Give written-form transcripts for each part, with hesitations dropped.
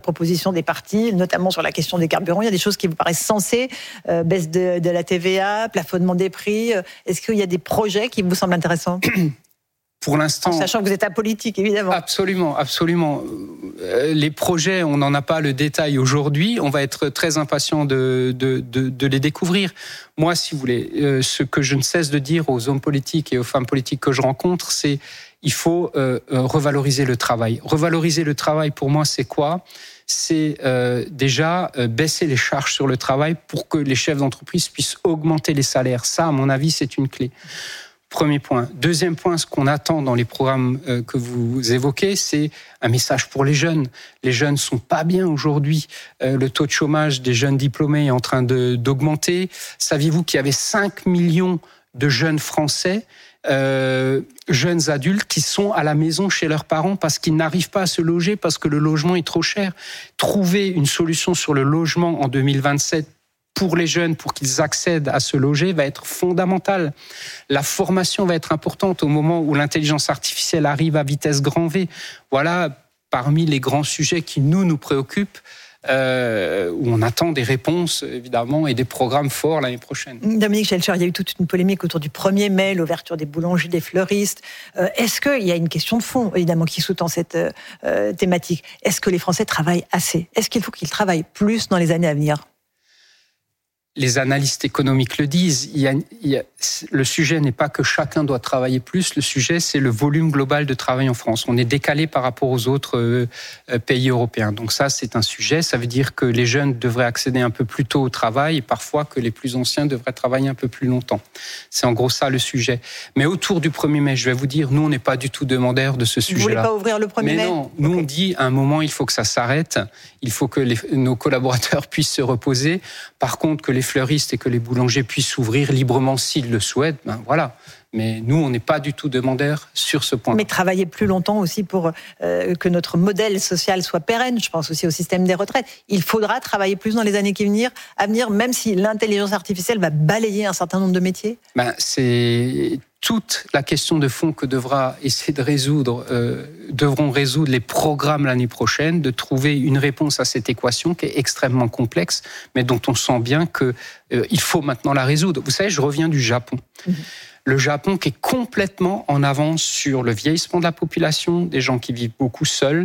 propositions des partis, notamment sur la question des carburants. Il y a des choses qui vous paraissent sensées, baisse de la TVA, plafonnement des prix. Est-ce qu'il y a des projets qui vous semblent intéressants ? Pour l'instant, sachant que vous êtes apolitique, évidemment. Absolument. Les projets, on n'en a pas le détail aujourd'hui. On va être très impatient de les découvrir. Moi, si vous voulez, ce que je ne cesse de dire aux hommes politiques et aux femmes politiques que je rencontre, c'est il faut revaloriser le travail. Revaloriser le travail, pour moi, c'est quoi ? C'est déjà baisser les charges sur le travail pour que les chefs d'entreprise puissent augmenter les salaires. Ça, à mon avis, c'est une clé. Premier point. Deuxième point, ce qu'on attend dans les programmes que vous évoquez, c'est un message pour les jeunes. Les jeunes sont pas bien aujourd'hui. Le taux de chômage des jeunes diplômés est en train d'augmenter. Saviez-vous qu'il y avait 5 millions de jeunes Français, jeunes adultes, qui sont à la maison chez leurs parents parce qu'ils n'arrivent pas à se loger, parce que le logement est trop cher. Trouver une solution sur le logement en 2027 pour les jeunes, pour qu'ils accèdent à se loger, va être fondamental. La formation va être importante au moment où l'intelligence artificielle arrive à vitesse grand V. Voilà, parmi les grands sujets qui nous préoccupent, où on attend des réponses, évidemment, et des programmes forts l'année prochaine. Dominique Schelcher, il y a eu toute une polémique autour du 1er mai, l'ouverture des boulangeries, des fleuristes. Est-ce qu'il y a une question de fond, évidemment, qui sous-tend cette thématique ? Est-ce que les Français travaillent assez ? Est-ce qu'il faut qu'ils travaillent plus dans les années à venir ? Les analystes économiques le disent, le sujet n'est pas que chacun doit travailler plus, le sujet c'est le volume global de travail en France. On est décalé par rapport aux autres pays européens. Donc ça, c'est un sujet. Ça veut dire que les jeunes devraient accéder un peu plus tôt au travail et parfois que les plus anciens devraient travailler un peu plus longtemps. C'est en gros ça le sujet. Mais autour du 1er mai, je vais vous dire, nous on n'est pas du tout demandeurs de ce sujet-là. Vous voulez pas ouvrir le 1er mai ? Mais non, nous on dit à un moment il faut que ça s'arrête, il faut que nos collaborateurs puissent se reposer. Par contre, que les fleuristes et que les boulangers puissent s'ouvrir librement s'ils le souhaitent, ben voilà. Mais nous, on n'est pas du tout demandeurs sur ce point. Mais travailler plus longtemps aussi pour que notre modèle social soit pérenne. Je pense aussi au système des retraites. Il faudra travailler plus dans les années à venir, même si l'intelligence artificielle va balayer un certain nombre de métiers. Ben, c'est toute la question de fond que devront résoudre les programmes l'année prochaine, de trouver une réponse à cette équation qui est extrêmement complexe, mais dont on sent bien qu'il faut maintenant la résoudre. Vous savez, je reviens du Japon. Le Japon qui est complètement en avance sur le vieillissement de la population, des gens qui vivent beaucoup seuls,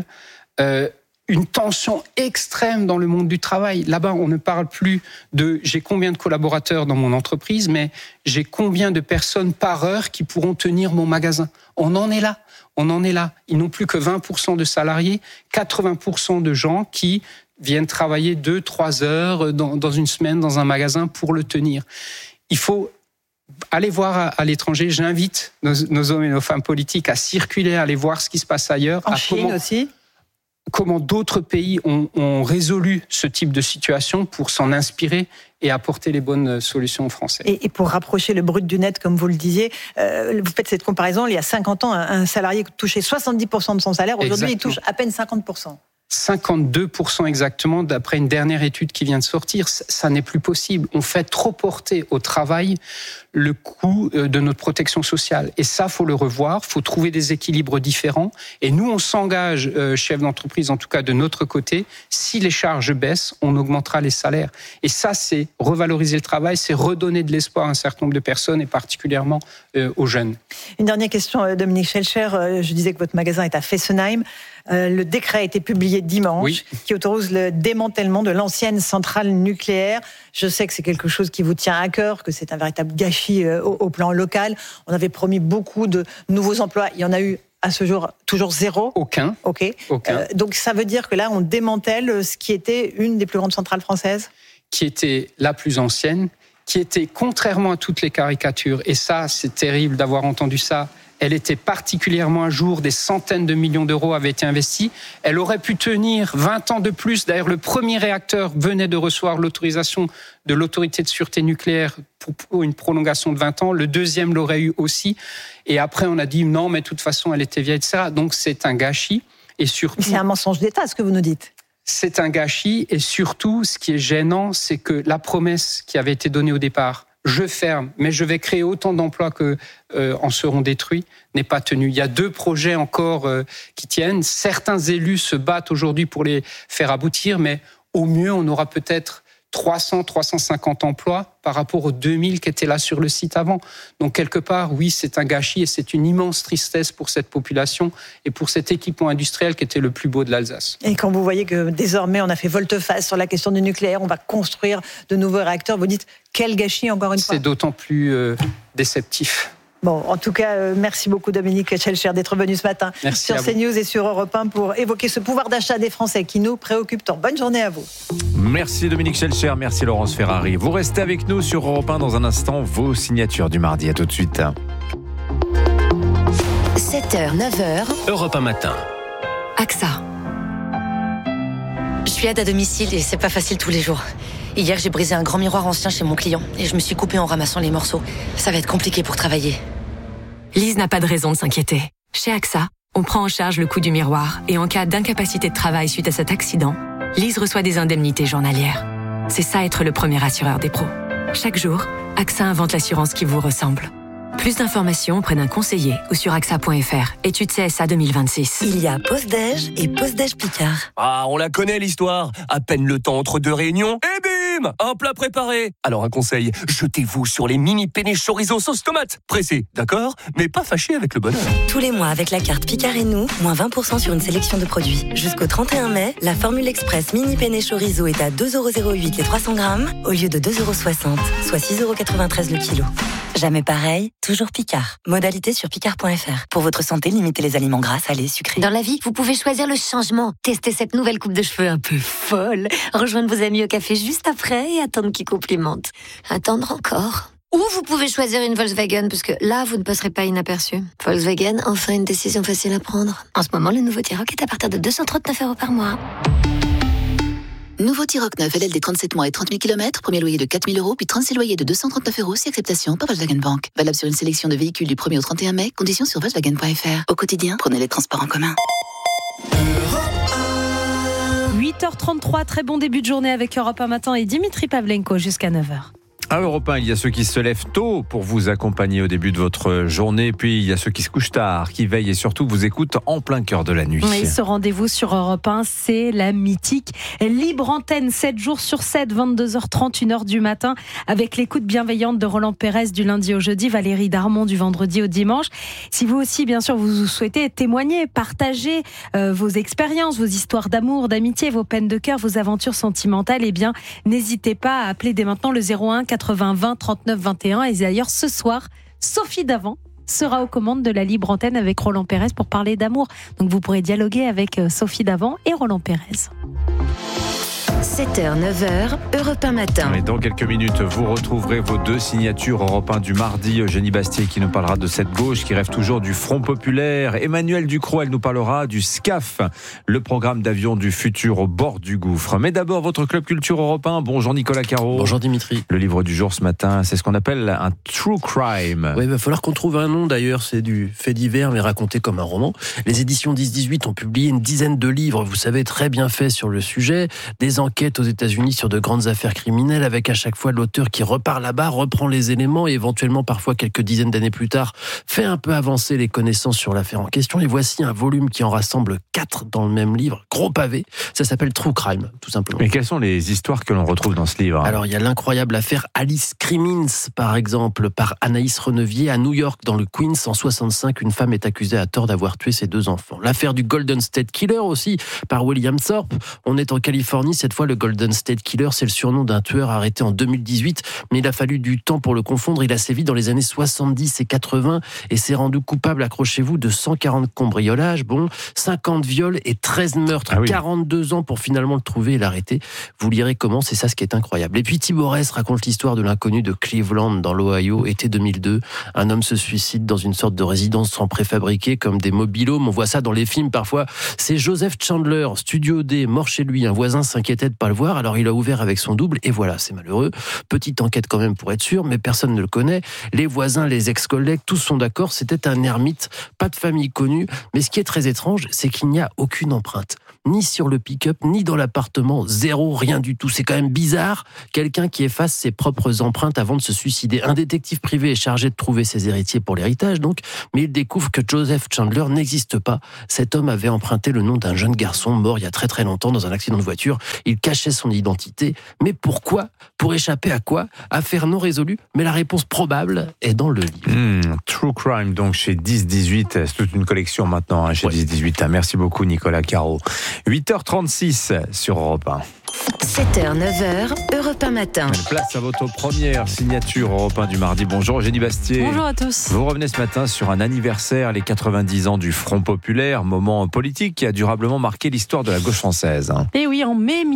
une tension extrême dans le monde du travail. Là-bas, on ne parle plus de j'ai combien de collaborateurs dans mon entreprise, mais j'ai combien de personnes par heure qui pourront tenir mon magasin. On en est là. Ils n'ont plus que 20% de salariés, 80% de gens qui viennent travailler 2-3 heures dans une semaine dans un magasin pour le tenir. Il faut aller voir à l'étranger. J'invite nos hommes et nos femmes politiques à circuler, à aller voir ce qui se passe ailleurs. En Chine aussi ? Comment d'autres pays ont résolu ce type de situation pour s'en inspirer et apporter les bonnes solutions aux Français. Et pour rapprocher le brut du net, comme vous le disiez, vous faites cette comparaison, il y a 50 ans, un salarié touchait 70% de son salaire, aujourd'hui il touche à peine 50%. 52% exactement, d'après une dernière étude qui vient de sortir. Ça n'est plus possible. On fait trop porter au travail le coût de notre protection sociale. Et ça, faut le revoir. Faut trouver des équilibres différents. Et nous, on s'engage, chefs d'entreprise, en tout cas de notre côté. Si les charges baissent, on augmentera les salaires. Et ça, c'est revaloriser le travail, c'est redonner de l'espoir à un certain nombre de personnes, et particulièrement aux jeunes. Une dernière question, Dominique Schelcher. Je disais que votre magasin est à Fessenheim. Le décret a été publié dimanche, qui autorise le démantèlement de l'ancienne centrale nucléaire. Je sais que c'est quelque chose qui vous tient à cœur, que c'est un véritable gâchis au plan local. On avait promis beaucoup de nouveaux emplois. Il y en a eu à ce jour toujours zéro. Aucun. Donc ça veut dire que là, on démantèle ce qui était une des plus grandes centrales françaises ? Qui était la plus ancienne, qui était, contrairement à toutes les caricatures, et ça, c'est terrible d'avoir entendu ça, elle était particulièrement à jour, des centaines de millions d'euros avaient été investis. Elle aurait pu tenir 20 ans de plus. D'ailleurs, le premier réacteur venait de recevoir l'autorisation de l'autorité de sûreté nucléaire pour une prolongation de 20 ans. Le deuxième l'aurait eu aussi. Et après, on a dit non, mais de toute façon, elle était vieille, etc. Donc, c'est un gâchis. Et surtout, c'est un mensonge d'État, ce que vous nous dites. C'est un gâchis. Et surtout, ce qui est gênant, c'est que la promesse qui avait été donnée au départ, je ferme, mais je vais créer autant d'emplois que en seront détruits, n'est pas tenu. Il y a 2 projets encore qui tiennent. Certains élus se battent aujourd'hui pour les faire aboutir, mais au mieux, on aura peut-être 300, 350 emplois par rapport aux 2000 qui étaient là sur le site avant. Donc, quelque part, oui, c'est un gâchis et c'est une immense tristesse pour cette population et pour cet équipement industriel qui était le plus beau de l'Alsace. Et quand vous voyez que désormais, on a fait volte-face sur la question du nucléaire, on va construire de nouveaux réacteurs, vous dites, quel gâchis encore une fois. C'est d'autant plus déceptif. Bon, en tout cas, merci beaucoup Dominique Schellcher d'être venu ce matin sur CNews et sur Europe 1 pour évoquer ce pouvoir d'achat des Français qui nous préoccupe tant. Bonne journée à vous. Merci Dominique Schellcher, merci Laurence Ferrari. Vous restez avec nous sur Europe 1 dans un instant, vos signatures du mardi. À tout de suite. 7h, 9h. Europe 1 matin. AXA. Je suis aide à domicile et c'est pas facile tous les jours. Hier, j'ai brisé un grand miroir ancien chez mon client et je me suis coupée en ramassant les morceaux. Ça va être compliqué pour travailler. Lise n'a pas de raison de s'inquiéter. Chez AXA, on prend en charge le coût du miroir et en cas d'incapacité de travail suite à cet accident, Lise reçoit des indemnités journalières. C'est ça être le premier assureur des pros. Chaque jour, AXA invente l'assurance qui vous ressemble. Plus d'informations auprès d'un conseiller ou sur AXA.fr. Étude CSA 2026. Il y a pause déj et pause déj Picard. Ah, on la connaît l'histoire. À peine le temps entre 2 réunions et bim, un plat préparé. Alors un conseil, jetez-vous sur les mini penne chorizo sauce tomate. Pressé, d'accord, mais pas fâché avec le bonheur. Tous les mois avec la carte Picard et nous, moins 20% sur une sélection de produits. Jusqu'au 31 mai, la formule express mini penne chorizo est à 2,08€ les 300 grammes au lieu de 2,60€, soit 6,93€ le kilo. Jamais pareil, toujours Picard. Modalité sur picard.fr. Pour votre santé, limitez les aliments gras, salés, sucrés. Dans la vie, vous pouvez choisir le changement. Testez cette nouvelle coupe de cheveux un peu folle. Rejoindre vos amis au café juste après et attendre qu'ils complimentent. Attendre encore. Ou vous pouvez choisir une Volkswagen, parce que là, vous ne passerez pas inaperçu. Volkswagen, enfin une décision facile à prendre. En ce moment, le nouveau T-Roc est à partir de 239€ par mois. Nouveau T-Roc 9, LLD 37 mois et 30 000 km, premier loyer de 4 000€, puis 36 loyers de 239€, si acceptation par Volkswagen Bank. Valable sur une sélection de véhicules du 1er au 31 mai, conditions sur Volkswagen.fr. Au quotidien, prenez les transports en commun. 8h33, très bon début de journée avec Europe 1 matin et Dimitri Pavlenko jusqu'à 9h. À Europe 1, il y a ceux qui se lèvent tôt pour vous accompagner au début de votre journée, puis il y a ceux qui se couchent tard, qui veillent et surtout vous écoutent en plein cœur de la nuit. Oui, ce rendez-vous sur Europe 1, c'est la mythique Libre Antenne, 7 jours sur 7, 22h30, 1h du matin, avec l'écoute bienveillante de Roland Pérez du lundi au jeudi, Valérie Darmon du vendredi au dimanche. Si vous aussi, bien sûr, vous souhaitez témoigner, partager vos expériences, vos histoires d'amour, d'amitié, vos peines de cœur, vos aventures sentimentales, eh bien, n'hésitez pas à appeler dès maintenant le 01 80 20 39 21. Et d'ailleurs, ce soir, Sophie Davant sera aux commandes de la Libre Antenne avec Roland Pérez pour parler d'amour. Donc vous pourrez dialoguer avec Sophie Davant et Roland Pérez. 7h, 9h, Europe 1 matin. Et dans quelques minutes, vous retrouverez vos 2 signatures Europe 1 du mardi. Eugénie Bastier qui nous parlera de cette gauche qui rêve toujours du Front Populaire. Emmanuel Ducrot, elle nous parlera du SCAF, le programme d'avion du futur au bord du gouffre. Mais d'abord, votre Club Culture Europe 1. Bonjour Nicolas Caro. Bonjour Dimitri. Le livre du jour ce matin, c'est ce qu'on appelle un true crime. Oui, il va falloir qu'on trouve un nom d'ailleurs. C'est du fait divers mais raconté comme un roman. Les éditions 10-18 ont publié une dizaine de livres, vous savez, très bien faits sur le sujet. Des enquêtes aux États-Unis sur de grandes affaires criminelles, avec à chaque fois l'auteur qui repart là-bas, reprend les éléments et éventuellement parfois quelques dizaines d'années plus tard fait un peu avancer les connaissances sur l'affaire en question. Et voici un volume qui en rassemble 4 dans le même livre, gros pavé. Ça s'appelle True Crime, tout simplement. Mais quelles sont les histoires que l'on retrouve dans ce livre ? Alors il y a l'incroyable affaire Alice Crimmins, par exemple, par Anaïs Renevier à New York, dans le Queens. En 65, une femme est accusée à tort d'avoir tué ses 2 enfants. L'affaire du Golden State Killer aussi, par William Thorpe. On est en Californie, cette fois le Golden State Killer, c'est le surnom d'un tueur arrêté en 2018, mais il a fallu du temps pour le confondre. Il a sévi dans les années 70 et 80 et s'est rendu coupable, accrochez-vous, de 140 cambriolages, 50 viols et 13 meurtres. 42 ans pour finalement le trouver et l'arrêter. Vous lirez comment, c'est ça ce qui est incroyable. Et puis Tiborès raconte l'histoire de l'inconnu de Cleveland dans l'Ohio, été 2002. Un homme se suicide dans une sorte de résidence en préfabriqué comme des mobil-homes. On voit ça dans les films parfois. C'est Joseph Chandler, studio D, mort chez lui. Un voisin s'inquiétait de pas le voir, alors il a ouvert avec son double et voilà, c'est malheureux. Petite enquête quand même pour être sûr, mais personne ne le connaît. Les voisins, les ex-collègues, tous sont d'accord, c'était un ermite, pas de famille connue. Mais ce qui est très étrange, c'est qu'il n'y a aucune empreinte. ni sur le pick-up, ni dans l'appartement. Zéro, rien du tout. C'est quand même bizarre. Quelqu'un qui efface ses propres empreintes avant de se suicider. Un détective privé est chargé de trouver ses héritiers pour l'héritage, donc, mais il découvre que Joseph Chandler n'existe pas. Cet homme avait emprunté le nom d'un jeune garçon mort il y a très très longtemps dans un accident de voiture. Il cachait son identité. Mais pourquoi ? Pour échapper à quoi ? Affaire non résolue, mais la réponse probable est dans le livre. True Crime, donc chez 10-18. C'est toute une collection maintenant chez 10-18. Merci beaucoup Nicolas Caro. 8h36 sur Europe 1. 7h, 9h, Europe 1 matin. Place à votre première signature Europe 1 du mardi. Bonjour Eugénie Bastier. Bonjour à tous. Vous revenez ce matin sur un anniversaire, les 90 ans du Front Populaire, moment politique qui a durablement marqué l'histoire de la gauche française. Et oui, en mai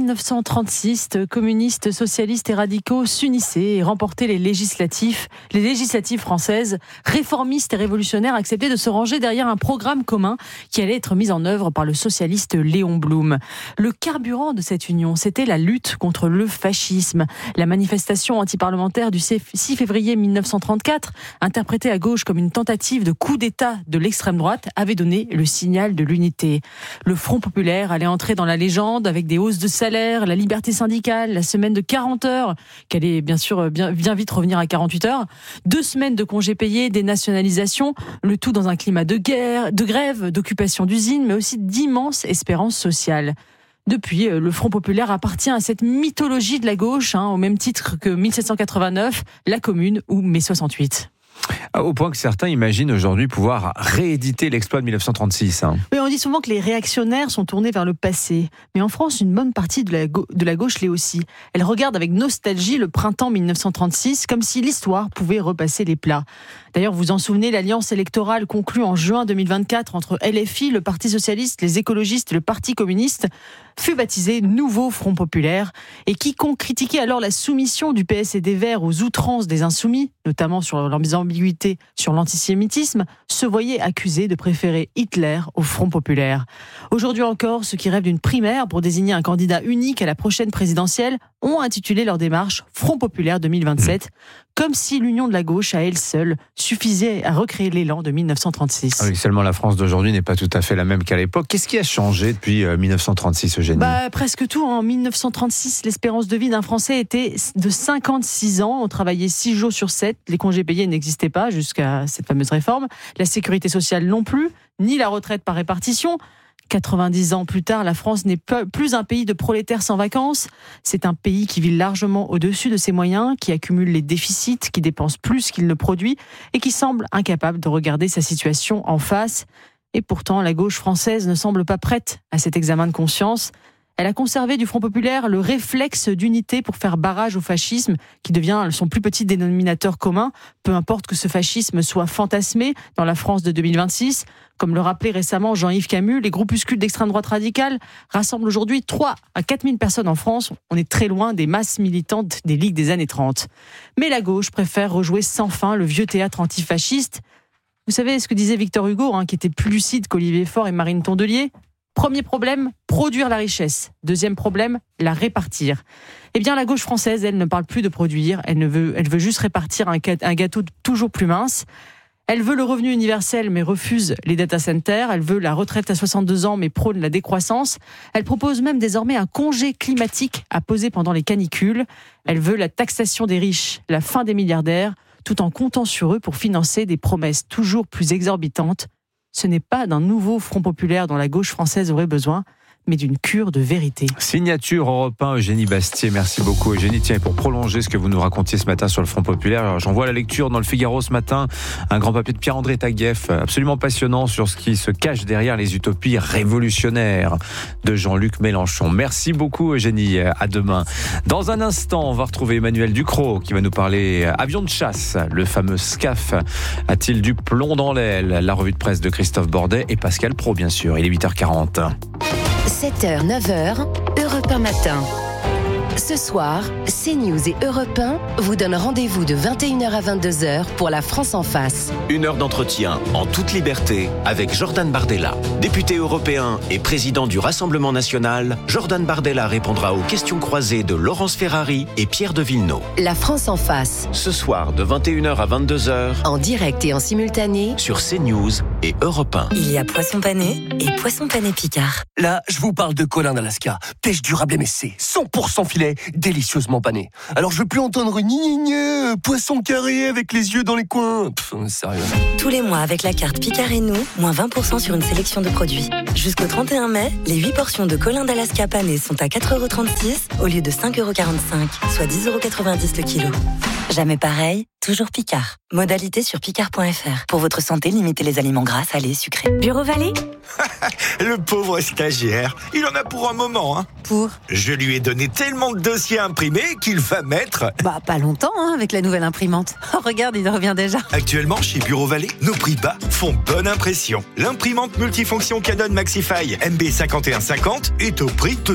1936, communistes, socialistes et radicaux s'unissaient et remportaient les législatives françaises. Réformistes et révolutionnaires acceptaient de se ranger derrière un programme commun qui allait être mis en œuvre par le socialiste Léon Blum. Le carburant de cette union, c'était la lutte contre le fascisme. La manifestation antiparlementaire du 6 février 1934, interprétée à gauche comme une tentative de coup d'État de l'extrême droite, avait donné le signal de l'unité. Le Front Populaire allait entrer dans la légende avec des hausses de salaire, la liberté syndicale, la semaine de 40 heures, qui allait bien sûr bien vite revenir à 48 heures, 2 semaines de congés payés, des nationalisations, le tout dans un climat de guerre, de grève, d'occupation d'usines, mais aussi d'immenses espérances sociales. Depuis, le Front Populaire appartient à cette mythologie de la gauche, au même titre que 1789, la Commune ou mai 68. Au point que certains imaginent aujourd'hui pouvoir rééditer l'exploit de 1936. Oui, on dit souvent que les réactionnaires sont tournés vers le passé. Mais en France, une bonne partie de la gauche l'est aussi. Elle regarde avec nostalgie le printemps 1936, comme si l'histoire pouvait repasser les plats. D'ailleurs, vous vous en souvenez, l'alliance électorale conclue en juin 2024 entre LFI, le Parti Socialiste, les écologistes et le Parti Communiste fut baptisée Nouveau Front Populaire. Et quiconque critiquait alors la soumission du PS et des Verts aux outrances des Insoumis, notamment sur leurs ambiguïtés sur l'antisémitisme, se voyait accusé de préférer Hitler au Front Populaire. Aujourd'hui encore, ceux qui rêvent d'une primaire pour désigner un candidat unique à la prochaine présidentielle ont intitulé leur démarche Front Populaire 2027, comme si l'union de la gauche à elle seule suffisait à recréer l'élan de 1936. Ah oui, seulement la France d'aujourd'hui n'est pas tout à fait la même qu'à l'époque. Qu'est-ce qui a changé depuis 1936, Eugénie ? Presque tout. En 1936, l'espérance de vie d'un Français était de 56 ans. On travaillait 6 jours sur 7. Les congés payés n'existaient pas jusqu'à cette fameuse réforme. La sécurité sociale non plus, ni la retraite par répartition. 90 ans plus tard, la France n'est plus un pays de prolétaires sans vacances. C'est un pays qui vit largement au-dessus de ses moyens, qui accumule les déficits, qui dépense plus qu'il ne produit et qui semble incapable de regarder sa situation en face. Et pourtant, la gauche française ne semble pas prête à cet examen de conscience. Elle a conservé du Front Populaire le réflexe d'unité pour faire barrage au fascisme, qui devient son plus petit dénominateur commun, peu importe que ce fascisme soit fantasmé dans la France de 2026. Comme le rappelait récemment Jean-Yves Camus, les groupuscules d'extrême droite radicale rassemblent aujourd'hui 3 à 4 000 personnes en France. On est très loin des masses militantes des ligues des années 30. Mais la gauche préfère rejouer sans fin le vieux théâtre antifasciste. Vous savez ce que disait Victor Hugo, qui était plus lucide qu'Olivier Faure et Marine Tondelier ? Premier problème, produire la richesse. Deuxième problème, la répartir. Eh bien, la gauche française, elle ne parle plus de produire, elle veut juste répartir un gâteau toujours plus mince. Elle veut le revenu universel, mais refuse les data centers. Elle veut la retraite à 62 ans, mais prône la décroissance. Elle propose même désormais un congé climatique à poser pendant les canicules. Elle veut la taxation des riches, la fin des milliardaires, tout en comptant sur eux pour financer des promesses toujours plus exorbitantes. Ce n'est pas d'un nouveau Front Populaire dont la gauche française aurait besoin, mais d'une cure de vérité. Signature Europe 1, Eugénie Bastier. Merci beaucoup, Eugénie. Tiens, pour prolonger ce que vous nous racontiez ce matin sur le Front Populaire, alors, j'en vois la lecture dans le Figaro ce matin, un grand papier de Pierre-André Taguieff, absolument passionnant sur ce qui se cache derrière les utopies révolutionnaires de Jean-Luc Mélenchon. Merci beaucoup, Eugénie. À demain. Dans un instant, on va retrouver Emmanuel Ducrot qui va nous parler avion de chasse, le fameux SCAF. A-t-il du plomb dans l'aile ? La revue de presse de Christophe Bordet et Pascal Praud, bien sûr. Il est 8h40. 7h, 9h, Europe 1 matin. Ce soir, CNews et Europe 1 vous donnent rendez-vous de 21h à 22h pour La France en face. 1 heure d'entretien en toute liberté avec Jordan Bardella. Député européen et président du Rassemblement national, Jordan Bardella répondra aux questions croisées de Laurence Ferrari et Pierre de Villeneuve. La France en face. Ce soir de 21h à 22h. En direct et en simultané sur CNews et Europe 1. Il y a poisson pané et poisson pané Picard. Là, je vous parle de Colin d'Alaska. Pêche durable MSC, 100% filet, délicieusement pané. Alors je veux plus entendre poisson carré avec les yeux dans les coins. Sérieux. Tous les mois avec la carte Picard et nous, moins 20% sur une sélection de produits. Jusqu'au 31 mai, les 8 portions de Colin d'Alaska pané sont à 4,36€ au lieu de 5,45€, soit 10,90€ le kilo. Jamais pareil, toujours Picard. Modalité sur picard.fr. Pour votre santé, limitez les aliments gras, salés, sucrés. Bureau Vallée. Le pauvre stagiaire, il en a pour un moment, hein. Pour ? Je lui ai donné tellement de dossiers à imprimer qu'il va mettre... Pas longtemps, hein, avec la nouvelle imprimante. Oh, regarde, il revient déjà. Actuellement, chez Bureau Vallée, nos prix bas font bonne impression. L'imprimante multifonction Canon Maxify MB5150 est au prix de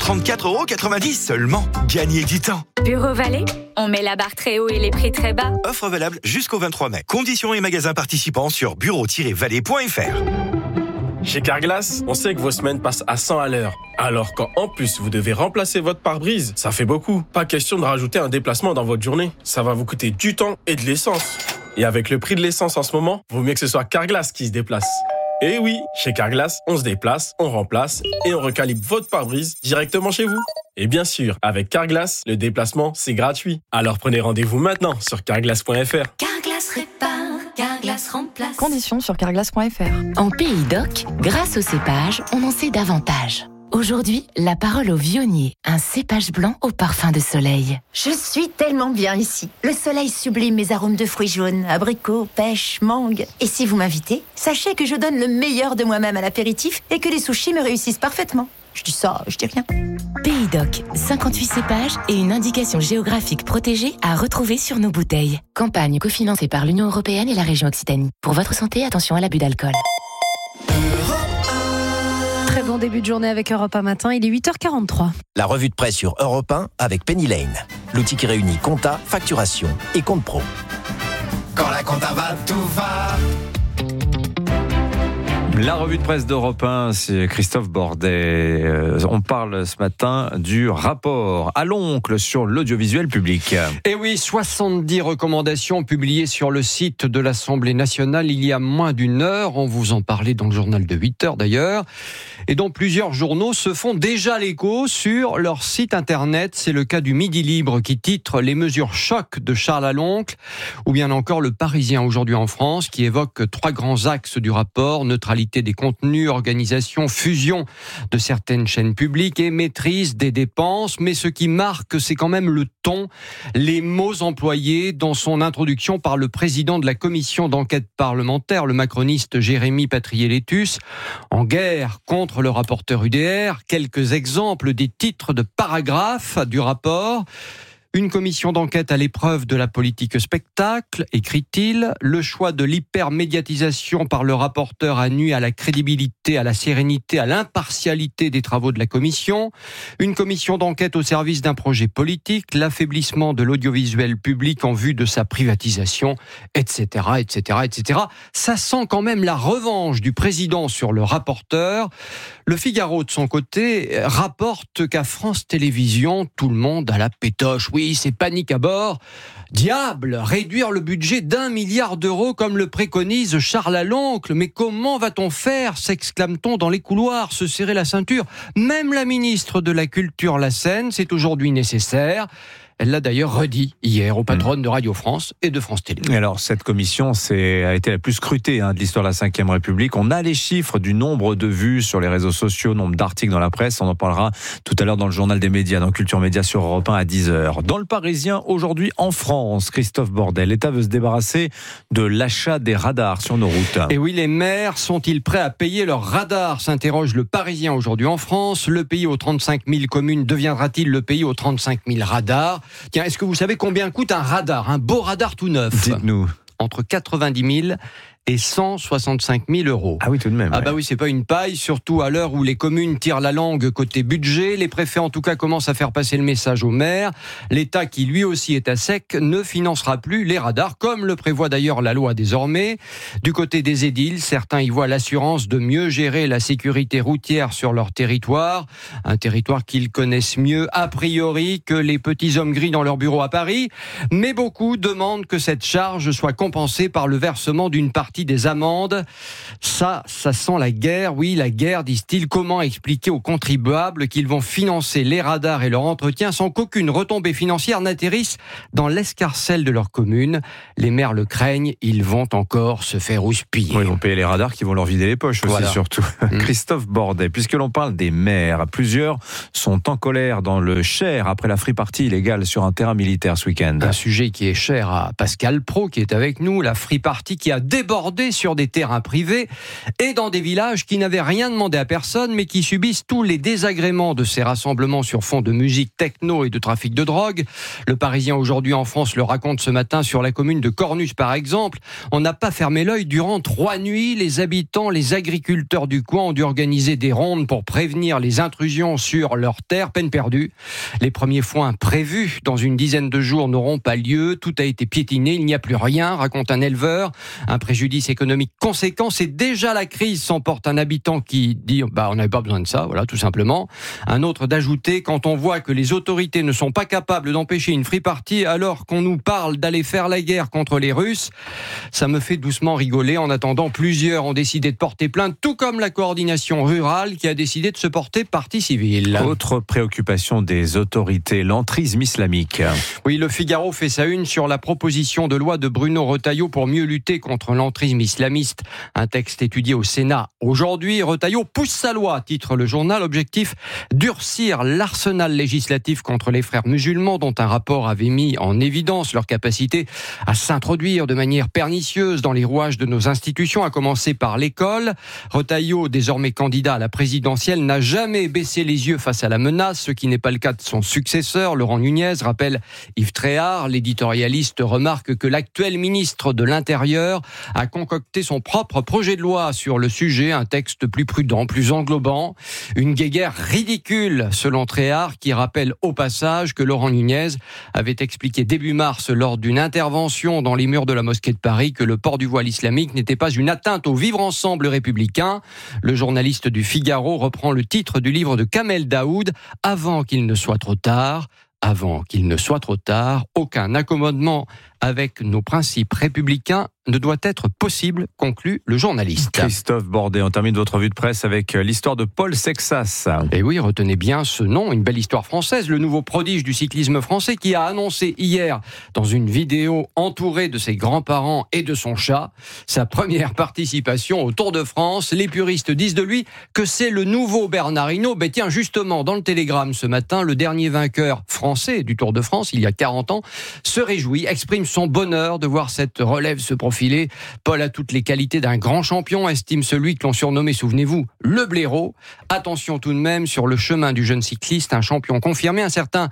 134,90€ seulement. Gagnez du temps. Bureau Vallée, on met la barre très haut et les prix très bas. Offre valable jusqu'au 23 mai. Conditions et magasins participants sur bureau-vallée.fr. Chez Carglass, on sait que vos semaines passent à 100 à l'heure. Alors quand en plus vous devez remplacer votre pare-brise, ça fait beaucoup. Pas question de rajouter un déplacement dans votre journée. Ça va vous coûter du temps et de l'essence. Et avec le prix de l'essence en ce moment, vaut mieux que ce soit Carglass qui se déplace. Et oui, chez Carglass, on se déplace, on remplace et on recalibre votre pare-brise directement chez vous. Et bien sûr, avec Carglass, le déplacement, c'est gratuit. Alors prenez rendez-vous maintenant sur carglass.fr. Carglass répare, Carglass remplace. Conditions sur carglass.fr. En Pays d'Oc, grâce au cépage, on en sait davantage. Aujourd'hui, la parole au vionnier, un cépage blanc au parfum de soleil. Je suis tellement bien ici. Le soleil sublime mes arômes de fruits jaunes, abricots, pêche, mangue. Et si vous m'invitez, sachez que je donne le meilleur de moi-même à l'apéritif et que les sushis me réussissent parfaitement. Je dis ça, je dis rien. Pays d'Oc, 58 cépages et une indication géographique protégée à retrouver sur nos bouteilles. Campagne cofinancée par l'Union européenne et la région Occitanie. Pour votre santé, attention à l'abus d'alcool. Très bon début de journée avec Europe 1 matin, il est 8h43. La revue de presse sur Europe 1 avec Penny Lane, l'outil qui réunit compta, facturation et compte pro. Quand la compta va, tout va. La revue de presse d'Europe 1, c'est Christophe Bordet. On parle ce matin du rapport à l'oncle sur l'audiovisuel public. Et oui, 70 recommandations publiées sur le site de l'Assemblée nationale il y a moins d'une heure. On vous en parlait dans le journal de 8h d'ailleurs. Et dont plusieurs journaux se font déjà l'écho sur leur site internet. C'est le cas du Midi Libre qui titre « Les mesures choc de Charles à l'oncle » ou bien encore Le Parisien aujourd'hui en France qui évoque 3 grands axes du rapport, neutralité des contenus, organisation, fusion de certaines chaînes publiques et maîtrise des dépenses. Mais ce qui marque, c'est quand même le ton, les mots employés dans son introduction par le président de la commission d'enquête parlementaire, le macroniste Jérémy Patrié-Létus, en guerre contre le rapporteur UDR. Quelques exemples des titres de paragraphes du rapport. Une commission d'enquête à l'épreuve de la politique spectacle, écrit-il. Le choix de l'hypermédiatisation par le rapporteur a nui à la crédibilité, à la sérénité, à l'impartialité des travaux de la commission. Une commission d'enquête au service d'un projet politique, l'affaiblissement de l'audiovisuel public en vue de sa privatisation, etc., etc., etc. Ça sent quand même la revanche du président sur le rapporteur. Le Figaro, de son côté, rapporte qu'à France Télévisions, tout le monde a la pétoche. Oui, c'est panique à bord. Diable, réduire le budget d'1 milliard d'euros comme le préconise Charles à l'oncle. Mais comment va-t-on faire, s'exclame-t-on dans les couloirs, se serrer la ceinture. Même la ministre de la Culture Lassène, c'est aujourd'hui nécessaire. Elle l'a d'ailleurs redit hier aux patronnes de Radio France et de France Télé. Et alors, cette commission a été la plus scrutée de l'histoire de la Ve République. On a les chiffres du nombre de vues sur les réseaux sociaux, nombre d'articles dans la presse. On en parlera tout à l'heure dans le journal des médias, dans Culture Média sur Europe 1 à 10h. Dans le Parisien, aujourd'hui en France, Christophe Bordet, l'État veut se débarrasser de l'achat des radars sur nos routes. Et oui, les maires sont-ils prêts à payer leurs radars, s'interroge le Parisien aujourd'hui en France. Le pays aux 35 000 communes deviendra-t-il le pays aux 35 000 radars ? Tiens, est-ce que vous savez combien coûte un radar, un beau radar tout neuf ? Dites-nous. Entre 90 000 et 165 000 euros. Ah oui, tout de même. Ah bah oui, c'est pas une paille, surtout à l'heure où les communes tirent la langue côté budget. Les préfets, en tout cas, commencent à faire passer le message aux maires. L'État, qui lui aussi est à sec, ne financera plus les radars, comme le prévoit d'ailleurs la loi désormais. Du côté des édiles, certains y voient l'assurance de mieux gérer la sécurité routière sur leur territoire. Un territoire qu'ils connaissent mieux, a priori, que les petits hommes gris dans leur bureau à Paris. Mais beaucoup demandent que cette charge soit compensée par le versement d'une partie partie des amendes. Ça sent la guerre. Oui, la guerre, disent-ils. Comment expliquer aux contribuables qu'ils vont financer les radars et leur entretien sans qu'aucune retombée financière n'atterrisse dans l'escarcelle de leur commune? Les maires le craignent, ils vont encore se faire houspiller. Oui, ils vont payer les radars qui vont leur vider les poches aussi, surtout. Christophe Bordet, puisque l'on parle des maires, plusieurs sont en colère dans le Cher après la free party illégale sur un terrain militaire ce week-end. Un sujet qui est cher à Pascal Praud, qui est avec nous, la free party qui a débordé sur des terrains privés et dans des villages qui n'avaient rien demandé à personne, mais qui subissent tous les désagréments de ces rassemblements sur fond de musique techno et de trafic de drogue. Le Parisien aujourd'hui en France le raconte ce matin sur la commune de Cornus par exemple. On n'a pas fermé l'œil durant 3 nuits. Les habitants, les agriculteurs du coin ont dû organiser des rondes pour prévenir les intrusions sur leurs terres. Peine perdue. Les premiers foins prévus dans une dizaine de jours n'auront pas lieu. Tout a été piétiné. Il n'y a plus rien, raconte un éleveur. Un préjudice économique conséquent. C'est déjà la crise, s'emporte un habitant qui dit on n'avait pas besoin de ça, voilà, tout simplement. Un autre d'ajouter, quand on voit que les autorités ne sont pas capables d'empêcher une free party alors qu'on nous parle d'aller faire la guerre contre les Russes, ça me fait doucement rigoler. En attendant, plusieurs ont décidé de porter plainte, tout comme la coordination rurale qui a décidé de se porter partie civile. Autre préoccupation des autorités, l'entrisme islamique. Oui, le Figaro fait sa une sur la proposition de loi de Bruno Retailleau pour mieux lutter contre l'entrisme islamiste. Un texte étudié au Sénat. Aujourd'hui, Retailleau pousse sa loi, titre le journal. Objectif, durcir l'arsenal législatif contre les frères musulmans dont un rapport avait mis en évidence leur capacité à s'introduire de manière pernicieuse dans les rouages de nos institutions, à commencer par l'école. Retailleau, désormais candidat à la présidentielle, n'a jamais baissé les yeux face à la menace, ce qui n'est pas le cas de son successeur, Laurent Nunez, rappelle Yves Tréhard. L'éditorialiste remarque que l'actuel ministre de l'Intérieur a concocté son propre projet de loi sur le sujet, un texte plus prudent, plus englobant. Une guéguerre ridicule, selon Tréhard, qui rappelle au passage que Laurent Nunez avait expliqué début mars lors d'une intervention dans les murs de la mosquée de Paris que le port du voile islamique n'était pas une atteinte au vivre ensemble républicain. Le journaliste du Figaro reprend le titre du livre de Kamel Daoud, Avant qu'il ne soit trop tard. Avant qu'il ne soit trop tard, aucun accommodement avec nos principes républicains ne doit être possible, conclut le journaliste. Christophe Bordet, on termine votre revue de presse avec l'histoire de Paul Sexas. Et oui, retenez bien ce nom, une belle histoire française, le nouveau prodige du cyclisme français qui a annoncé hier, dans une vidéo entourée de ses grands-parents et de son chat, sa première participation au Tour de France. Les puristes disent de lui que c'est le nouveau Bernard Hinault. Ben tiens, justement, dans le Télégramme ce matin, le dernier vainqueur français du Tour de France, il y a 40 ans, se réjouit, exprime son bonheur de voir cette relève se profiler. Paul a toutes les qualités d'un grand champion, estime celui que l'on surnommait, souvenez-vous, le blaireau. Attention tout de même, sur le chemin du jeune cycliste, un champion confirmé, un certain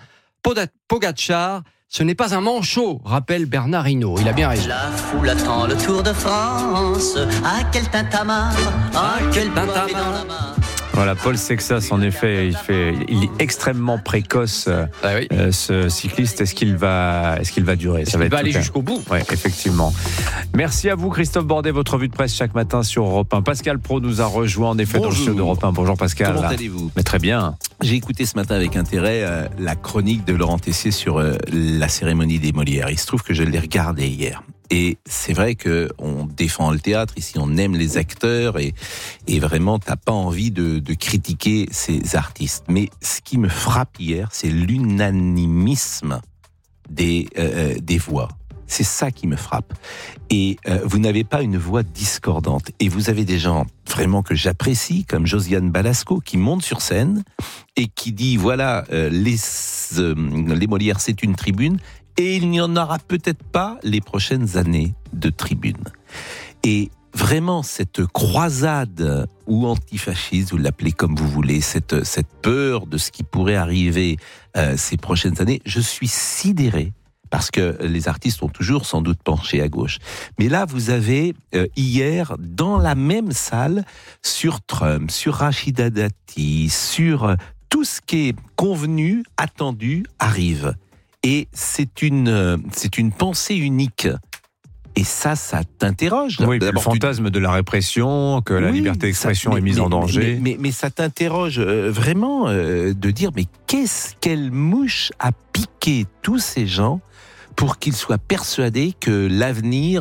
Pogacar. Ce n'est pas un manchot, rappelle Bernard Hinault. Il a bien raison. La foule attend le Tour de France. Ah, quel tintamarre, ah, quel tintamarre. Voilà, Paul Sexas, en effet, il est extrêmement précoce, ce cycliste. Est-ce qu'il va durer? Ça va aller jusqu'au bout. Oui, effectivement. Merci à vous, Christophe Bordet, votre revue de presse chaque matin sur Europe 1. Pascal Praud nous a rejoint, en effet, dans le studio d'Europe 1. Bonjour Pascal. Comment allez-vous? Mais très bien. J'ai écouté ce matin avec intérêt la chronique de Laurent Tessier sur la cérémonie des Molières. Il se trouve que je l'ai regardée hier. Et c'est vrai que on défend le théâtre ici, on aime les acteurs et vraiment t'as pas envie de critiquer ces artistes. Mais ce qui me frappe hier, c'est l'unanimisme des voix. C'est ça qui me frappe. Et vous n'avez pas une voix discordante. Et vous avez des gens vraiment que j'apprécie, comme Josiane Balasco, qui monte sur scène et qui dit voilà, les Molières, c'est une tribune. Et il n'y en aura peut-être pas les prochaines années de tribune. Et vraiment, cette croisade ou antifasciste, vous l'appelez comme vous voulez, cette peur de ce qui pourrait arriver ces prochaines années, je suis sidéré. Parce que les artistes ont toujours sans doute penché à gauche. Mais là, vous avez hier, dans la même salle, sur Trump, sur Rachida Dati, sur tout ce qui est convenu, attendu, arrive. Et c'est une pensée unique. Et ça t'interroge. Oui, le fantasme de la répression, que la liberté d'expression est mise en danger. Mais ça t'interroge vraiment de dire, mais quelle mouche a piqué tous ces gens pour qu'ils soient persuadés que l'avenir,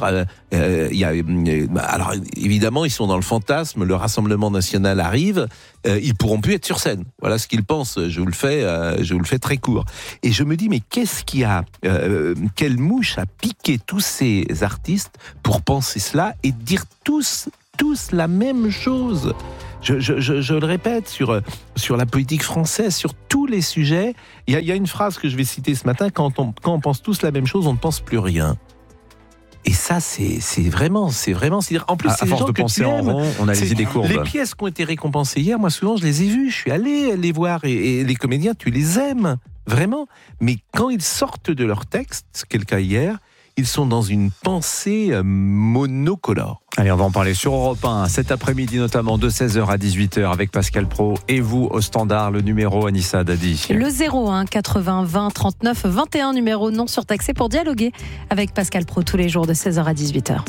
alors évidemment ils sont dans le fantasme, le Rassemblement national arrive, ils pourront plus être sur scène. Voilà ce qu'ils pensent. Je vous le fais très court. Et je me dis mais qu'est-ce qui a, quelle mouche a piqué tous ces artistes pour penser cela et dire tous la même chose. Je le répète, sur la politique française, sur tous les sujets, il y a une phrase que je vais citer ce matin, quand on pense tous la même chose, on ne pense plus rien. Et ça, c'est vraiment, c'est-à-dire, en plus, à force de penser en rond, on a les idées courbes. Les pièces qui ont été récompensées hier, moi souvent je les ai vues, je suis allé les voir, et les comédiens, tu les aimes, vraiment. Mais quand ils sortent de leur texte, ce qui est le cas hier, ils sont dans une pensée monocolore. Allez, on va en parler sur Europe 1 cet après-midi, notamment de 16h à 18h avec Pascal Praud et vous au standard, le numéro Anissa Dadi. Le 01 80 20 39 21, numéro non surtaxé pour dialoguer avec Pascal Praud tous les jours de 16h à 18h.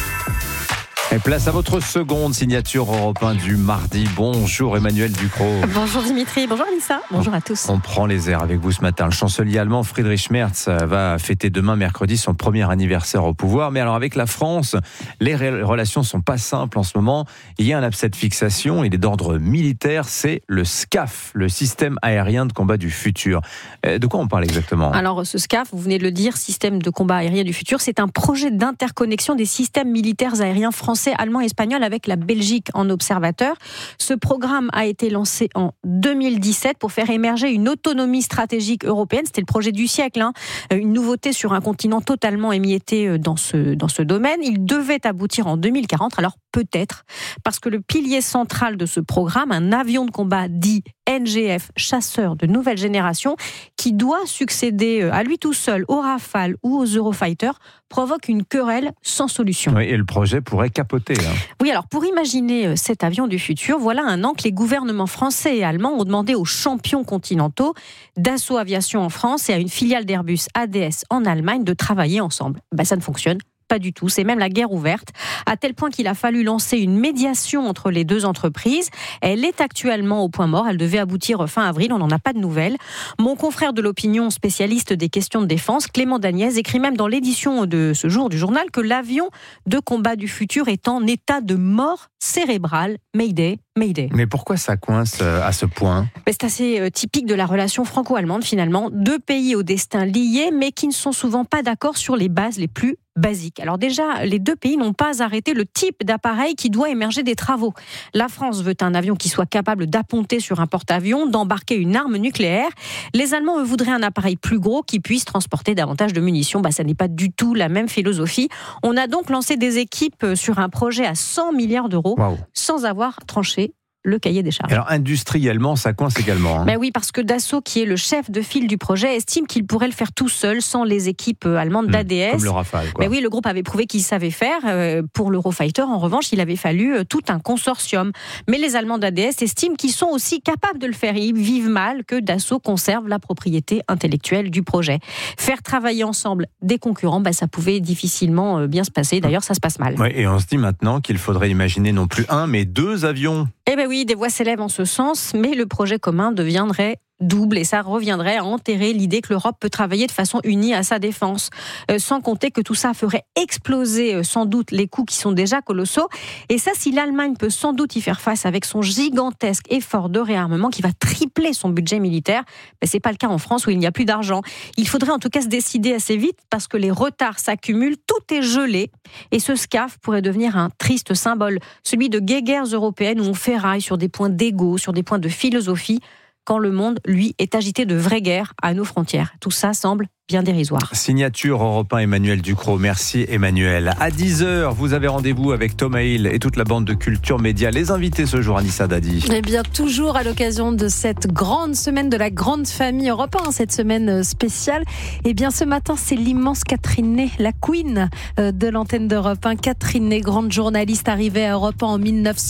Et place à votre seconde signature Europe 1 du mardi. Bonjour Emmanuel Ducrot. Bonjour Dimitri, bonjour Anissa, bonjour à tous. On prend les airs avec vous ce matin. Le chancelier allemand Friedrich Merz va fêter demain mercredi son premier anniversaire au pouvoir. Mais alors avec la France, les relations sont pas simples en ce moment. Il y a un abcès de fixation, il est d'ordre militaire, c'est le SCAF, le système aérien de combat du futur. De quoi on parle exactement ? Alors ce SCAF, vous venez de le dire, système de combat aérien du futur, c'est un projet d'interconnexion des systèmes militaires aériens français, allemand et espagnol avec la Belgique en observateur. Ce programme a été lancé en 2017 pour faire émerger une autonomie stratégique européenne. C'était le projet du siècle, une nouveauté sur un continent totalement émietté dans ce domaine. Il devait aboutir en 2040, alors peut-être, parce que le pilier central de ce programme, un avion de combat dit NGF, chasseur de nouvelle génération, qui doit succéder à lui tout seul aux Rafale ou aux Eurofighter, provoque une querelle sans solution. Oui, et le projet pourrait capoter. Oui, alors pour imaginer cet avion du futur, voilà un an que les gouvernements français et allemands ont demandé aux champions continentaux Dassault Aviation en France et à une filiale d'Airbus ADS en Allemagne de travailler ensemble. Ça ne fonctionne pas du tout, c'est même la guerre ouverte, à tel point qu'il a fallu lancer une médiation entre les deux entreprises. Elle est actuellement au point mort, elle devait aboutir fin avril, on n'en a pas de nouvelles. Mon confrère de l'opinion, spécialiste des questions de défense, Clément Dagnès, écrit même dans l'édition de ce jour du journal que l'avion de combat du futur est en état de mort cérébrale. Mayday, Mayday. Mais pourquoi ça coince à ce point ? C'est assez typique de la relation franco-allemande finalement. Deux pays au destin liés, mais qui ne sont souvent pas d'accord sur les bases les plus basiques. Alors déjà, les deux pays n'ont pas arrêté le type d'appareil qui doit émerger des travaux. La France veut un avion qui soit capable d'apponter sur un porte-avions, d'embarquer une arme nucléaire. Les Allemands, eux, voudraient un appareil plus gros qui puisse transporter davantage de munitions. Ça n'est pas du tout la même philosophie. On a donc lancé des équipes sur un projet à 100 milliards d'euros, sans avoir tranché le cahier des charges. Alors industriellement, ça coince également. Oui, parce que Dassault, qui est le chef de file du projet, estime qu'il pourrait le faire tout seul, sans les équipes allemandes d'ADS. Comme le Rafale. Oui, le groupe avait prouvé qu'il savait faire. Pour l'Eurofighter, en revanche, il avait fallu tout un consortium. Mais les Allemands d'ADS estiment qu'ils sont aussi capables de le faire. Ils vivent mal que Dassault conserve la propriété intellectuelle du projet. Faire travailler ensemble des concurrents, ça pouvait difficilement bien se passer. D'ailleurs, ça se passe mal. Oui, et on se dit maintenant qu'il faudrait imaginer non plus un, mais deux avions. Oui, des voix s'élèvent en ce sens, mais le projet commun deviendrait double et ça reviendrait à enterrer l'idée que l'Europe peut travailler de façon unie à sa défense. Sans compter que tout ça ferait exploser sans doute les coûts qui sont déjà colossaux. Et ça, si l'Allemagne peut sans doute y faire face avec son gigantesque effort de réarmement qui va tripler son budget militaire, c'est pas le cas en France où il n'y a plus d'argent. Il faudrait en tout cas se décider assez vite parce que les retards s'accumulent, tout est gelé et ce SCAF pourrait devenir un triste symbole, celui de guéguerres européennes où on ferraille sur des points d'ego, sur des points de philosophie, quand le monde, lui, est agité de vraies guerres à nos frontières. Tout ça semble bien dérisoire. Signature Europe 1, Emmanuel Ducrot. Merci Emmanuel. À 10h, vous avez rendez-vous avec Thomas Hill et toute la bande de Culture Média. Les invités ce jour, Anissa Dadi. Toujours à l'occasion de cette grande semaine de la grande famille Europe 1, cette semaine spéciale. Ce matin, c'est l'immense Catherine Ney, la queen de l'antenne d'Europe 1. Catherine Ney, grande journaliste arrivée à Europe 1 en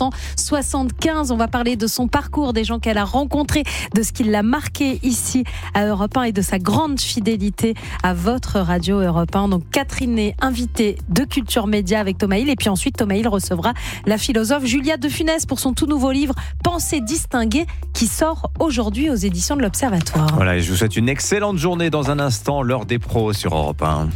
1975. On va parler de son parcours, des gens qu'elle a rencontrés, de ce qui l'a marqué ici à Europe 1 et de sa grande fidélité invité à votre radio Europe 1. Donc Catherine est invitée de Culture Média avec Thomas Hill. Et puis ensuite, Thomas Hill recevra la philosophe Julia de Funès pour son tout nouveau livre Pensée distinguée qui sort aujourd'hui aux éditions de l'Observatoire. Voilà, et je vous souhaite une excellente journée. Dans un instant, l'heure des pros sur Europe 1.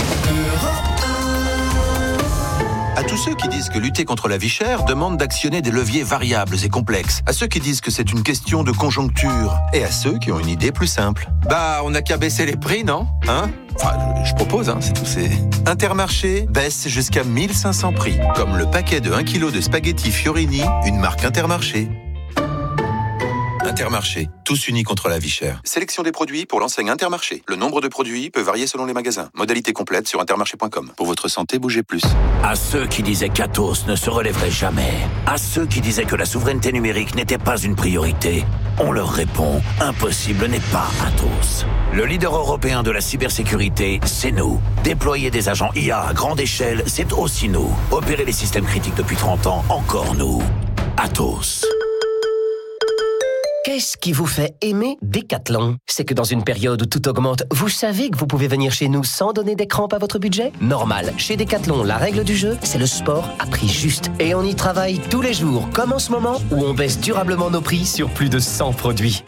À tous ceux qui disent que lutter contre la vie chère demande d'actionner des leviers variables et complexes. À ceux qui disent que c'est une question de conjoncture. Et à ceux qui ont une idée plus simple. Bah, on n'a qu'à baisser les prix, non ? Hein ? Enfin, je propose, c'est tout. C'est Intermarché baisse jusqu'à 1500 prix. Comme le paquet de 1 kg de spaghettis Fiorini, une marque Intermarché. Intermarché, tous unis contre la vie chère. Sélection des produits pour l'enseigne Intermarché. Le nombre de produits peut varier selon les magasins. Modalité complète sur intermarché.com. Pour votre santé, bougez plus. À ceux qui disaient qu'Atos ne se relèverait jamais, à ceux qui disaient que la souveraineté numérique n'était pas une priorité, on leur répond, impossible n'est pas Atos. Le leader européen de la cybersécurité, c'est nous. Déployer des agents IA à grande échelle, c'est aussi nous. Opérer les systèmes critiques depuis 30 ans, encore nous. Atos. Qu'est-ce qui vous fait aimer Decathlon ? C'est que dans une période où tout augmente, vous savez que vous pouvez venir chez nous sans donner des crampes à votre budget ? Normal. Chez Decathlon, la règle du jeu, c'est le sport à prix juste. Et on y travaille tous les jours, comme en ce moment, où on baisse durablement nos prix sur plus de 100 produits.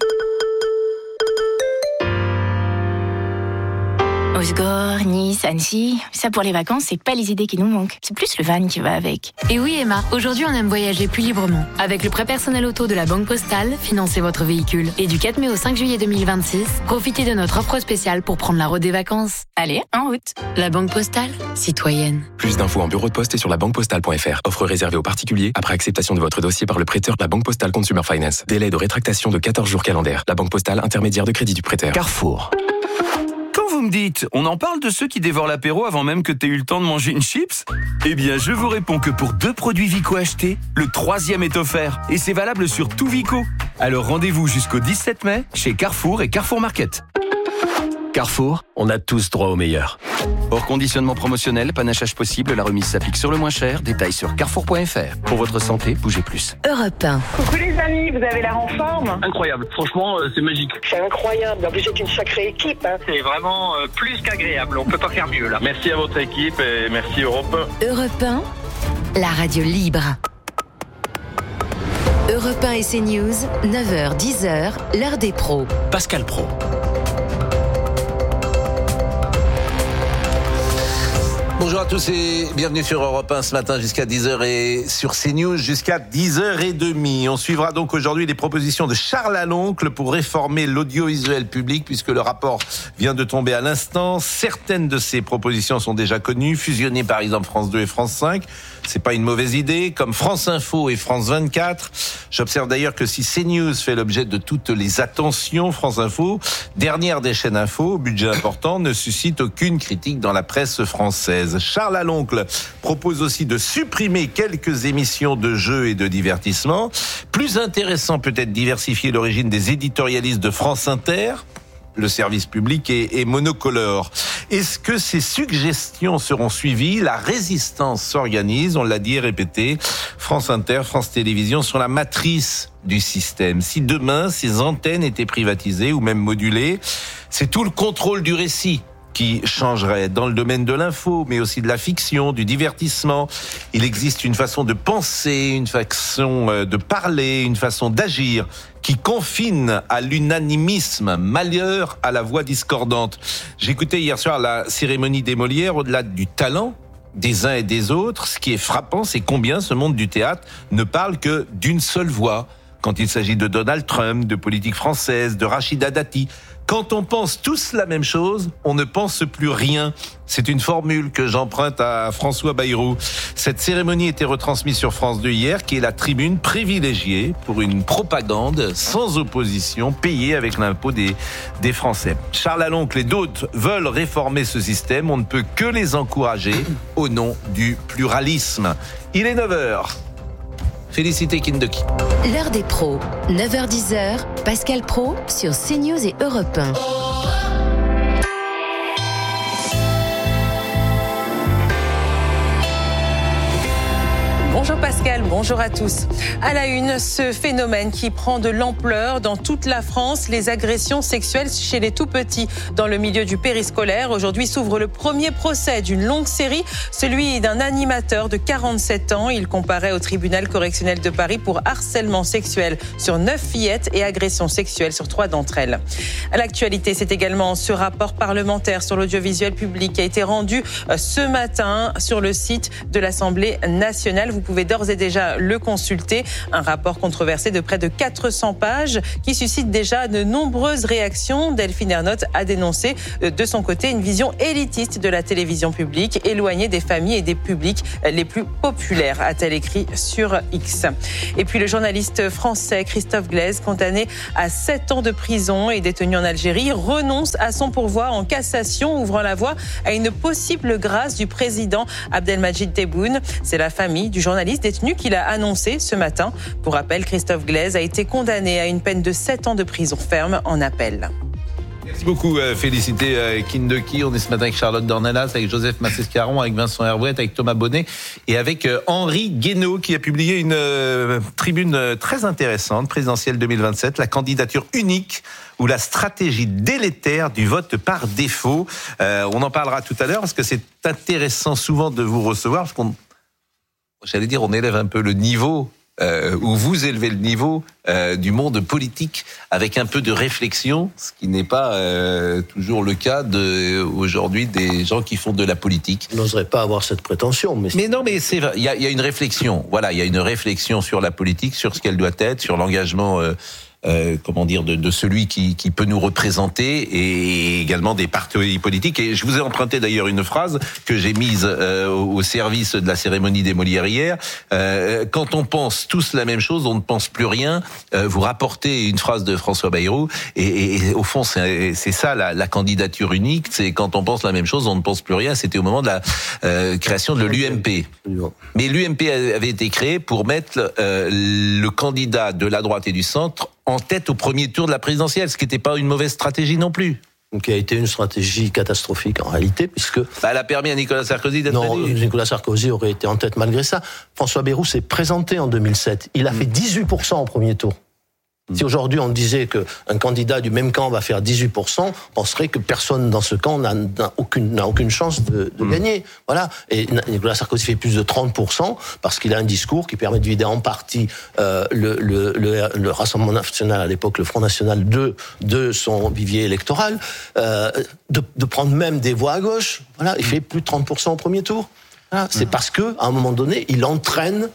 Osgore, Nice, Annecy, ça pour les vacances, c'est pas les idées qui nous manquent. C'est plus le van qui va avec. Et oui Emma, aujourd'hui on aime voyager plus librement. Avec le prêt personnel auto de la Banque Postale, financez votre véhicule. Et du 4 mai au 5 juillet 2026, profitez de notre offre spéciale pour prendre la route des vacances. Allez, en route. La Banque Postale, citoyenne. Plus d'infos en bureau de poste et sur labanquepostale.fr. Offre réservée aux particuliers après acceptation de votre dossier par le prêteur La Banque Postale Consumer Finance. Délai de rétractation de 14 jours calendaires. La Banque Postale, intermédiaire de crédit du prêteur. Carrefour. Vous me dites, on en parle de ceux qui dévorent l'apéro avant même que tu aies eu le temps de manger une chips ? Eh bien, je vous réponds que pour 2 produits Vico achetés, le 3e est offert. Et c'est valable sur tout Vico. Alors rendez-vous jusqu'au 17 mai chez Carrefour et Carrefour Market. Carrefour, on a tous droit au meilleur. Hors conditionnement promotionnel, panachage possible, la remise s'applique sur le moins cher. Détails sur carrefour.fr. Pour votre santé, bougez plus. Europe 1. Coucou les amis, vous avez l'air en forme. Incroyable, franchement, c'est magique. C'est incroyable, en plus c'est une sacrée équipe. C'est vraiment plus qu'agréable, on peut pas faire mieux là. Merci à votre équipe et merci Europe 1. Europe 1, la radio libre. Europe 1 et CNews, 9h, 10h, l'heure des pros. Pascal Pro. Bonjour à tous et bienvenue sur Europe 1 ce matin jusqu'à 10h et sur CNews jusqu'à 10h30. On suivra donc aujourd'hui les propositions de Charles Aloncle pour réformer l'audiovisuel public puisque le rapport vient de tomber à l'instant. Certaines de ces propositions sont déjà connues. Fusionner par exemple France 2 et France 5, c'est pas une mauvaise idée, comme France Info et France 24. J'observe d'ailleurs que si CNews fait l'objet de toutes les attentions, France Info, dernière des chaînes info, budget important, ne suscite aucune critique dans la presse française. Charles Aloncle propose aussi de supprimer quelques émissions de jeux et de divertissement. Plus intéressant peut-être diversifier l'origine des éditorialistes de France Inter. Le service public est monocolore. Est-ce que ces suggestions seront suivies ? La résistance s'organise, on l'a dit et répété. France Inter, France Télévisions sont la matrice du système. Si demain, ces antennes étaient privatisées ou même modulées, c'est tout le contrôle du récit qui changerait dans le domaine de l'info, mais aussi de la fiction, du divertissement. Il existe une façon de penser, une façon de parler, une façon d'agir qui confine à l'unanimisme, malheur à la voix discordante. J'écoutais hier soir la cérémonie des Molières, au-delà du talent des uns et des autres, ce qui est frappant, c'est combien ce monde du théâtre ne parle que d'une seule voix. Quand il s'agit de Donald Trump, de politique française, de Rachida Dati. Quand on pense tous la même chose, on ne pense plus rien. C'est une formule que j'emprunte à François Bayrou. Cette cérémonie était retransmise sur France 2 hier, qui est la tribune privilégiée pour une propagande sans opposition, payée avec l'impôt des Français. Charles Aloncle et d'autres veulent réformer ce système. On ne peut que les encourager au nom du pluralisme. Il est 9h. Félicité Kindoki. L'heure des pros, 9h-10h, Pascal Pro sur CNews et Europe 1. Bonjour Pascal, bonjour à tous. À la une, ce phénomène qui prend de l'ampleur dans toute la France, les agressions sexuelles chez les tout-petits. Dans le milieu du périscolaire, aujourd'hui s'ouvre le premier procès d'une longue série, celui d'un animateur de 47 ans. Il comparaît au tribunal correctionnel de Paris pour harcèlement sexuel sur 9 fillettes et agressions sexuelles sur 3 d'entre elles. À l'actualité, c'est également ce rapport parlementaire sur l'audiovisuel public qui a été rendu ce matin sur le site de l'Assemblée nationale. Vous pouvez d'ores et déjà le consulter. Un rapport controversé de près de 400 pages qui suscite déjà de nombreuses réactions. Delphine Ernotte a dénoncé de son côté une vision élitiste de la télévision publique, éloignée des familles et des publics les plus populaires, a-t-elle écrit sur X. Et puis le journaliste français Christophe Glaise, condamné à 7 ans de prison et détenu en Algérie, renonce à son pourvoi en cassation, ouvrant la voie à une possible grâce du président Abdelmadjid Tebboune. C'est la famille du journaliste détenu qui l'a annoncé ce matin. Pour rappel, Christophe Glaise a été condamné à une peine de 7 ans de prison ferme en appel. Merci beaucoup, félicité Kindoki. On est ce matin avec Charlotte Dornelas, avec Joseph Massescaron, avec Vincent Herbouet, avec Thomas Bonnet et avec Henri Guénaud qui a publié une tribune très intéressante, présidentielle 2027, la candidature unique ou la stratégie délétère du vote par défaut. On en parlera tout à l'heure parce que c'est intéressant souvent de vous recevoir parce qu'on, j'allais dire, on élève un peu le niveau où vous élevez le niveau du monde politique avec un peu de réflexion, ce qui n'est pas toujours le cas aujourd'hui des gens qui font de la politique. Je n'oserais pas avoir cette prétention. Mais non, mais c'est vrai, il y a une réflexion. Voilà, il y a une réflexion sur la politique, sur ce qu'elle doit être, sur l'engagement de celui qui peut nous représenter et également des partis politiques. Et je vous ai emprunté d'ailleurs une phrase que j'ai mise au service de la cérémonie des Molières hier. Quand on pense tous la même chose, on ne pense plus rien. Vous rapportez une phrase de François Bayrou et au fond c'est ça la candidature unique. C'est quand on pense la même chose, on ne pense plus rien. C'était au moment de la création de l'UMP. Mais l'UMP avait été créée pour mettre le candidat de la droite et du centre en tête au premier tour de la présidentielle, ce qui n'était pas une mauvaise stratégie non plus. Qui a été une stratégie catastrophique en réalité, puisque... elle a permis à Nicolas Sarkozy d'être élu. Non, Nicolas Sarkozy aurait été en tête malgré ça. François Bayrou s'est présenté en 2007. Il a fait 18% au premier tour. Si aujourd'hui on disait qu'un candidat du même camp va faire 18%, on penserait que personne dans ce camp n'a aucune chance de gagner. Voilà. Et Nicolas Sarkozy fait plus de 30% parce qu'il a un discours qui permet de vider en partie le Rassemblement national à l'époque, le Front national de son vivier électoral, de prendre même des voix à gauche. Voilà. Il fait plus de 30% au premier tour. Voilà. C'est parce que à un moment donné, il entraîne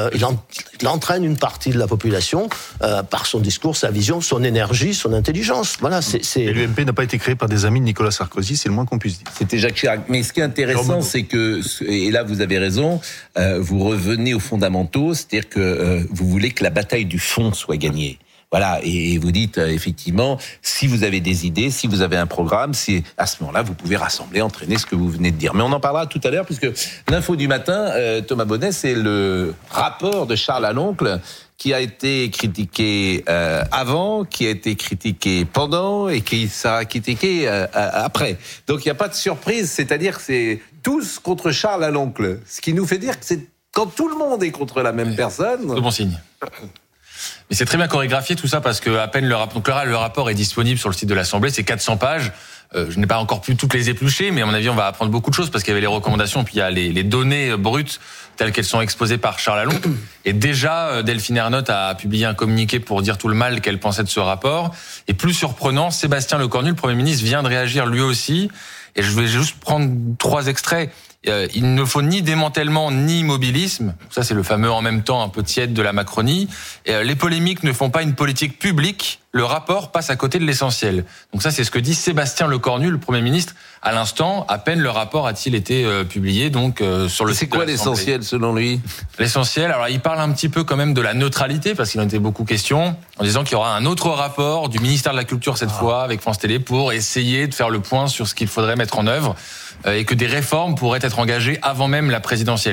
une partie de la population par son discours, sa vision, son énergie, son intelligence. Voilà, Et l'UMP n'a pas été créé par des amis de Nicolas Sarkozy, c'est le moins qu'on puisse dire. C'était Jacques Chirac. Mais ce qui est intéressant, c'est que, et là vous avez raison, vous revenez aux fondamentaux, c'est-à-dire que vous voulez que la bataille du fond soit gagnée. Voilà, et vous dites effectivement, si vous avez des idées, si vous avez un programme, c'est à ce moment-là vous pouvez rassembler, entraîner ce que vous venez de dire. Mais on en parlera tout à l'heure, puisque l'info du matin, Thomas Bonnet, c'est le rapport de Charles Aloncle qui a été critiqué avant, qui a été critiqué pendant et qui sera critiqué après. Donc il n'y a pas de surprise, c'est-à-dire que c'est tous contre Charles Aloncle, ce qui nous fait dire que c'est quand tout le monde est contre la même personne. C'est bon signe. Mais c'est très bien chorégraphié tout ça parce que à peine le rapport est disponible sur le site de l'Assemblée, c'est 400 pages. Je n'ai pas encore pu toutes les éplucher, mais à mon avis on va apprendre beaucoup de choses parce qu'il y avait les recommandations, puis il y a les données brutes telles qu'elles sont exposées par Charles Aloncle. Et déjà Delphine Ernotte a publié un communiqué pour dire tout le mal qu'elle pensait de ce rapport. Et plus surprenant, Sébastien Lecornu, le Premier ministre, vient de réagir lui aussi. Et je vais juste prendre 3 extraits. Il ne faut ni démantèlement ni immobilisme. Ça, c'est le fameux en même temps un peu tiède de la Macronie. Les polémiques ne font pas une politique publique. Le rapport passe à côté de l'essentiel. Donc ça, c'est ce que dit Sébastien Lecornu, le Premier ministre, à l'instant. À peine le rapport a-t-il été publié donc sur le site. C'est quoi l'essentiel selon lui ? L'essentiel, alors il parle un petit peu quand même de la neutralité parce qu'il en était beaucoup question, en disant qu'il y aura un autre rapport du ministère de la Culture cette fois avec France Télé pour essayer de faire le point sur ce qu'il faudrait mettre en œuvre et que des réformes pourraient être engagées avant même la présidentielle.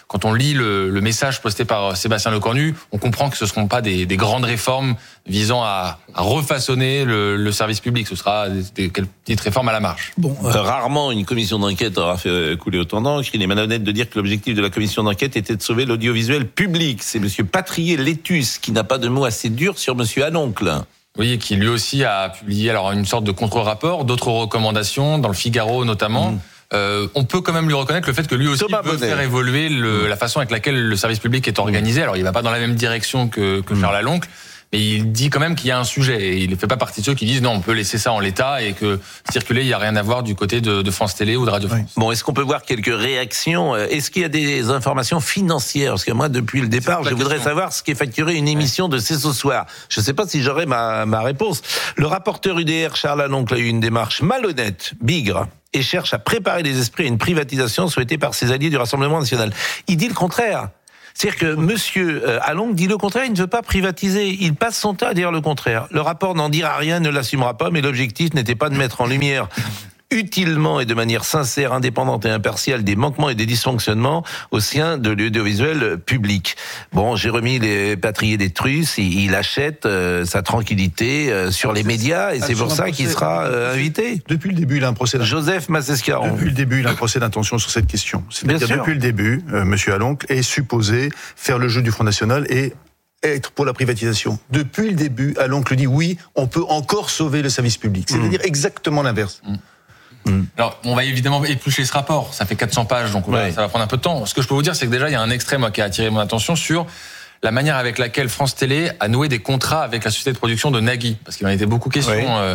quand on lit le message posté par Sébastien Lecornu, on comprend que ce ne seront pas des grandes réformes visant à refaçonner le service public. Ce sera des petites réformes à la marge. Bon, rarement une commission d'enquête aura fait couler autant d'encre. Il est malhonnête de dire que l'objectif de la commission d'enquête était de sauver l'audiovisuel public. C'est monsieur Patrier-Létus qui n'a pas de mots assez durs sur monsieur Aloncle. Oui, qui lui aussi a publié alors une sorte de contre-rapport, d'autres recommandations, dans le Figaro notamment. On peut quand même lui reconnaître le fait que lui aussi veut faire évoluer la façon avec laquelle le service public est organisé. Alors il va pas dans la même direction que Charles Aloncle, mais il dit quand même qu'il y a un sujet. Et il ne fait pas partie de ceux qui disent non, on peut laisser ça en l'état et que circuler, il n'y a rien à voir du côté de France Télé ou de Radio France. Bon, est-ce qu'on peut voir quelques réactions ? Est-ce qu'il y a des informations financières ? Parce que moi, depuis le départ, je voudrais savoir ce qu'est facturé une émission de C'est ce soir. Je ne sais pas si j'aurai ma réponse. Le rapporteur UDR, Charles Aloncle, a eu une démarche malhonnête, bigre, et cherche à préparer les esprits à une privatisation souhaitée par ses alliés du Rassemblement national. Il dit le contraire. C'est-à-dire que monsieur Aloncle dit le contraire, il ne veut pas privatiser. Il passe son temps à dire le contraire. Le rapport n'en dira rien, ne l'assumera pas, mais l'objectif n'était pas de mettre en lumière utilement et de manière sincère, indépendante et impartiale des manquements et des dysfonctionnements au sein de l'audiovisuel public. Bon, j'ai remis les Patrier-Létus, il achète sa tranquillité sur les médias et c'est pour ça qu'il sera invité. Depuis le début, il a un procès d'intention. Joseph Massescaron. Depuis le début, il a un procès d'intention sur cette question. C'est-à-dire depuis le début, monsieur Aloncle est supposé faire le jeu du Front National et être pour la privatisation. Depuis le début, Aloncle dit oui, on peut encore sauver le service public. C'est-à-dire exactement l'inverse. Alors, on va évidemment éplucher ce rapport. Ça fait 400 pages, donc ça va prendre un peu de temps. Ce que je peux vous dire, c'est que déjà, il y a un extrait, moi, qui a attiré mon attention sur la manière avec laquelle France Télé a noué des contrats avec la société de production de Nagui. Parce qu'il en était beaucoup question.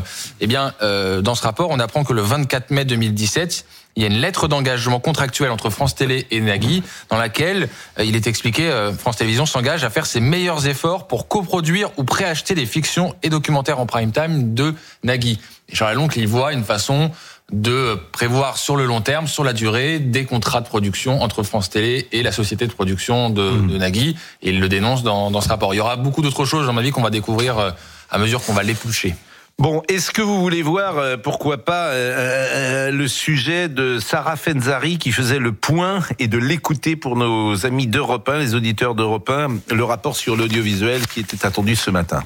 Dans ce rapport, on apprend que le 24 mai 2017, il y a une lettre d'engagement contractuelle entre France Télé et Nagui, dans laquelle il est expliqué France Télévisions s'engage à faire ses meilleurs efforts pour coproduire ou préacheter des fictions et documentaires en prime time de Nagui. Et Charles Aloncle, il voit une façon de prévoir sur le long terme, sur la durée, des contrats de production entre France Télé et la société de production de Nagui. Et il le dénonce dans ce rapport. Il y aura beaucoup d'autres choses, dans ma vie, qu'on va découvrir à mesure qu'on va l'éplucher. Bon, est-ce que vous voulez voir, pourquoi pas, le sujet de Sarah Fenzari qui faisait le point et de l'écouter pour nos amis d'Europe 1, les auditeurs d'Europe 1, le rapport sur l'audiovisuel qui était attendu ce matin.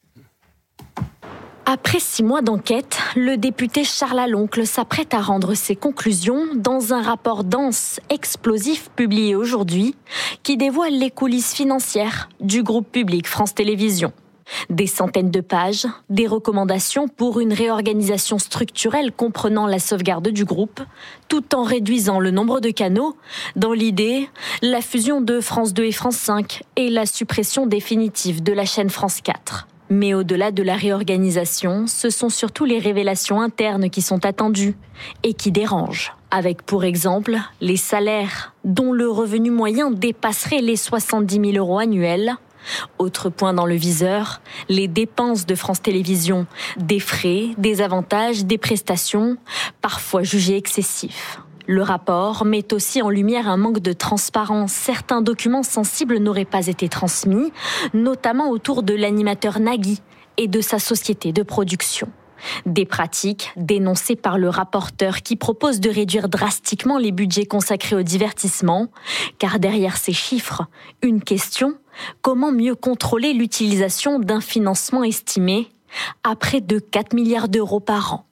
Après 6 mois d'enquête, le député Charles Aloncle s'apprête à rendre ses conclusions dans un rapport dense, explosif, publié aujourd'hui, qui dévoile les coulisses financières du groupe public France Télévisions. Des centaines de pages, des recommandations pour une réorganisation structurelle comprenant la sauvegarde du groupe, tout en réduisant le nombre de canaux, dans l'idée, la fusion de France 2 et France 5 et la suppression définitive de la chaîne France 4. Mais au-delà de la réorganisation, ce sont surtout les révélations internes qui sont attendues et qui dérangent. Avec pour exemple les salaires, dont le revenu moyen dépasserait les 70 000 € annuels. Autre point dans le viseur, les dépenses de France Télévisions, des frais, des avantages, des prestations, parfois jugés excessifs. Le rapport met aussi en lumière un manque de transparence. Certains documents sensibles n'auraient pas été transmis, notamment autour de l'animateur Nagui et de sa société de production. Des pratiques dénoncées par le rapporteur qui propose de réduire drastiquement les budgets consacrés au divertissement, car derrière ces chiffres, une question, comment mieux contrôler l'utilisation d'un financement estimé à près de 4 milliards d'euros par an?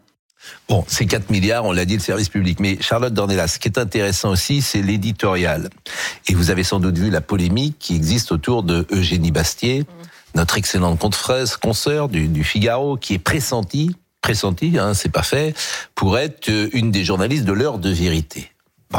Bon, c'est 4 milliards, on l'a dit, le service public. Mais Charlotte Dornelas, ce qui est intéressant aussi, c'est l'éditorial. Et vous avez sans doute vu la polémique qui existe autour de Eugénie Bastier, notre excellente consoeur du Figaro, qui est pressentie, c'est pas fait, pour être une des journalistes de l'heure de vérité. Bon,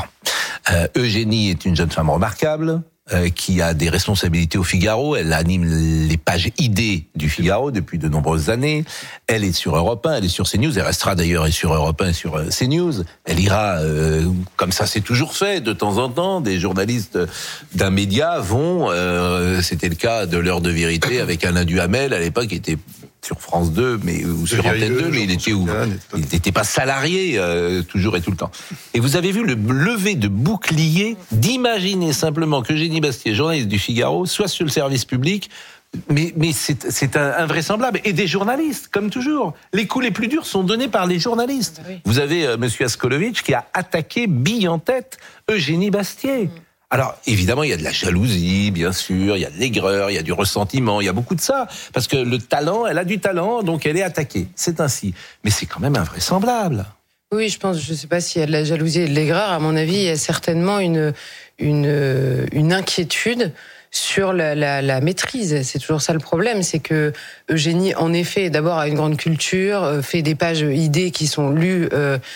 Eugénie est une jeune femme remarquable, qui a des responsabilités au Figaro. Elle anime les pages idées du Figaro depuis de nombreuses années. Elle est sur Europe 1, elle est sur CNews. Elle restera d'ailleurs sur Europe 1 et sur CNews. Elle ira, comme ça c'est toujours fait, de temps en temps, des journalistes d'un média vont, c'était le cas de l'heure de vérité avec Alain Duhamel, à l'époque, qui était sur France 2, ou sur Antenne 2, mais il était où? Il n'était pas salarié, toujours et tout le temps. Et vous avez vu le lever de bouclier d'imaginer simplement que Eugénie Bastier, journaliste du Figaro, soit sur le service public, mais c'est invraisemblable. Et des journalistes, comme toujours. Les coups les plus durs sont donnés par les journalistes. Oui. Vous avez monsieur Askolovitch qui a attaqué bille en tête Eugénie Bastier. Alors, évidemment, il y a de la jalousie, bien sûr, il y a de l'aigreur, il y a du ressentiment, il y a beaucoup de ça. Parce que le talent, elle a du talent, donc elle est attaquée. C'est ainsi. Mais c'est quand même invraisemblable. Oui, je ne sais pas s'il y a de la jalousie et de l'aigreur. À mon avis, il y a certainement une inquiétude sur la maîtrise. C'est toujours ça le problème, c'est que Eugénie, en effet, d'abord a une grande culture, fait des pages idées qui sont lues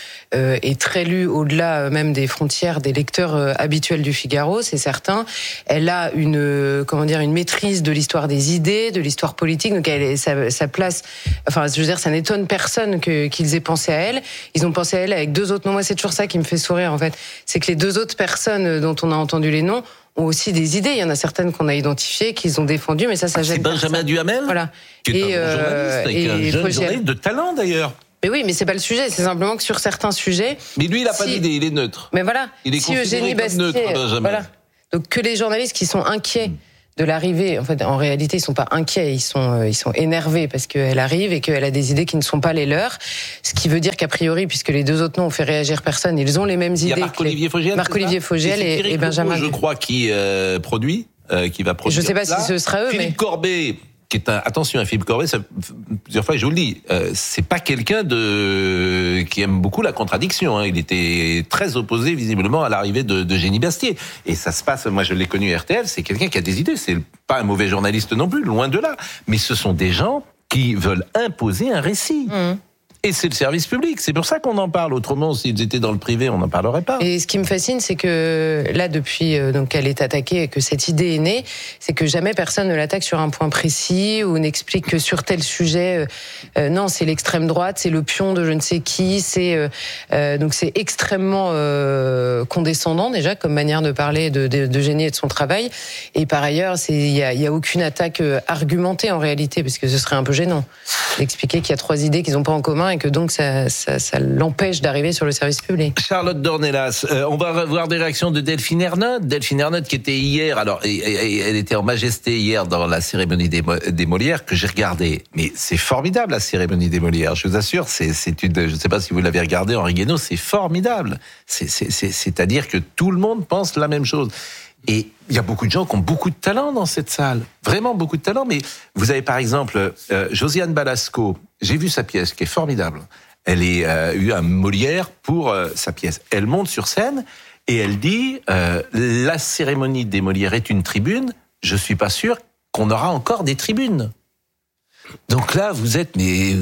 et très lues au-delà même des frontières des lecteurs habituels du Figaro, c'est certain. Elle a une maîtrise de l'histoire des idées, de l'histoire politique, donc sa place. Enfin, je veux dire, ça n'étonne personne qu'ils aient pensé à elle. Ils ont pensé à elle avec 2 autres noms. Moi, c'est toujours ça qui me fait sourire, en fait. C'est que les 2 autres personnes dont on a entendu les noms ont aussi des idées. Il y en a certaines qu'on a identifiées, qu'ils ont défendues, mais ça gêne. C'est Benjamin Duhamel, voilà. Qui est un journaliste, avec un jeune journaliste de talent d'ailleurs. Mais oui, mais c'est pas le sujet. C'est simplement que sur certains sujets. Mais lui, il a pas d'idée. Il est neutre. Mais voilà. Il est considéré comme neutre, Benjamin. Voilà. Donc que les journalistes qui sont inquiets de l'arrivée, en fait, en réalité, ils sont pas inquiets, ils sont énervés parce qu'elle arrive et qu'elle a des idées qui ne sont pas les leurs. Ce qui veut dire qu'a priori, puisque les 2 autres noms ont fait réagir personne, ils ont les mêmes idées. Il y a Marc-Olivier Fogel et Benjamin. Je crois qui produit, qui va produire. Je sais pas si ce sera eux, Philippe Corbet. Qui est attention, Philippe Corbet, plusieurs fois je vous le dis, c'est pas quelqu'un qui aime beaucoup la contradiction. Hein. Il était très opposé visiblement à l'arrivée de Génie Bastier. Et ça se passe, moi je l'ai connu à RTL, c'est quelqu'un qui a des idées. C'est pas un mauvais journaliste non plus, loin de là. Mais ce sont des gens qui veulent imposer un récit. Et c'est le service public, c'est pour ça qu'on en parle. Autrement, s'ils étaient dans le privé, on n'en parlerait pas. Et ce qui me fascine, c'est que là, depuis donc qu'elle est attaquée et que cette idée est née, c'est que jamais personne ne l'attaque sur un point précis ou n'explique que sur tel sujet. Non, c'est l'extrême droite, c'est le pion de je ne sais qui. Donc c'est extrêmement condescendant déjà comme manière de parler de Génie et de son travail. Et par ailleurs, il y a aucune attaque argumentée en réalité, parce que ce serait un peu gênant d'expliquer qu'il y a 3 idées qu'ils n'ont pas en commun et que donc ça l'empêche d'arriver sur le service public. Charlotte Dornelas, on va voir des réactions de Delphine Ernotte. Delphine Ernotte qui était hier, alors elle était en majesté hier dans la cérémonie des Molières que j'ai regardée. Mais c'est formidable la cérémonie des Molières, je vous assure. Je ne sais pas si vous l'avez regardée, Henri Guénaud, c'est formidable. C'est-à-dire que tout le monde pense la même chose. Et il y a beaucoup de gens qui ont beaucoup de talent dans cette salle, vraiment beaucoup de talent. Mais vous avez par exemple Josiane Balasco, j'ai vu sa pièce qui est formidable. Elle a eu un Molière pour sa pièce. Elle monte sur scène et elle dit la cérémonie des Molières est une tribune. Je suis pas sûr qu'on aura encore des tribunes. Donc là, vous dites, mais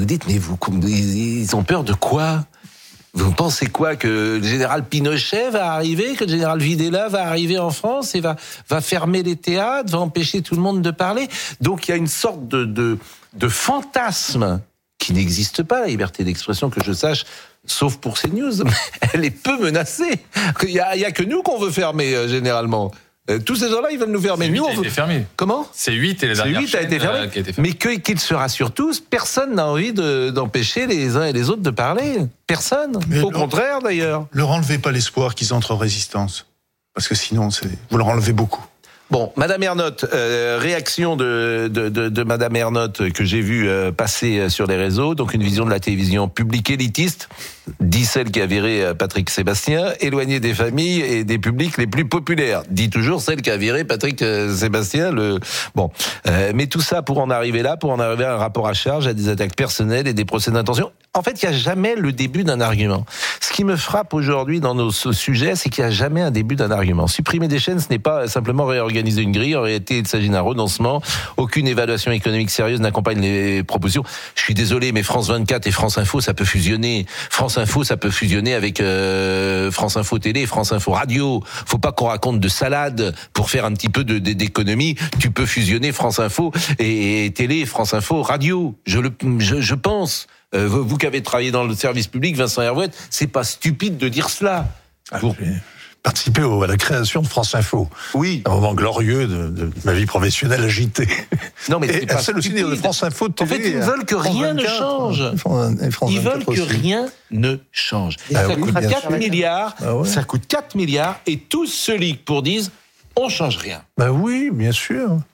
ils ont peur de quoi ? Vous pensez quoi, que le général Pinochet va arriver, que le général Videla va arriver en France et va fermer les théâtres, va empêcher tout le monde de parler? Donc il y a une sorte de fantasme qui n'existe pas, la liberté d'expression, que je sache, sauf pour CNews. Elle est peu menacée. Il y a que nous qu'on veut fermer, généralement. Tous ces gens-là, ils veulent nous fermer. Nous, on veut... fermé. Comment ? C8 et la dernière chaîne a été fermée. Mais qu'ils se rassurent tous, personne n'a envie d'empêcher les uns et les autres de parler. Personne. Mais au contraire, d'ailleurs. Leur enlevez pas l'espoir qu'ils entrent en résistance. Parce que sinon, vous leur enlevez beaucoup. Bon, Madame Ernotte, réaction de Madame Ernotte que j'ai vu passer sur les réseaux. Donc une vision de la télévision publique élitiste, dit celle qui a viré Patrick Sébastien, éloignée des familles et des publics les plus populaires. Dit toujours celle qui a viré Patrick Sébastien. Mais tout ça pour en arriver là, pour en arriver à un rapport à charge, à des attaques personnelles et des procès d'intention. En fait, il n'y a jamais le début d'un argument. Ce qui me frappe aujourd'hui dans nos sujets, c'est qu'il n'y a jamais un début d'un argument. Supprimer des chaînes, ce n'est pas simplement réorganiser une grille. En réalité, il s'agit d'un renoncement. Aucune évaluation économique sérieuse n'accompagne les propositions. Je suis désolé, mais France 24 et France Info, ça peut fusionner. France Info, ça peut fusionner avec France Info Télé, France Info Radio. Faut pas qu'on raconte de salade pour faire un petit peu d'économie. Tu peux fusionner France Info et Télé, France Info Radio. Je pense. Vous qui avez travaillé dans le service public, Vincent Herouette, c'est pas stupide de dire cela. Participer à la création de France Info. Oui. Un moment glorieux de ma vie professionnelle agitée. Non, mais c'est pas celle aussi de France Info de TV. En fait, ils veulent que rien ne change. Ils veulent que rien ne change. Ça coûte 4 milliards. Ça coûte 4 milliards et tous se liguent pour dire on change rien. Bah oui, bien sûr.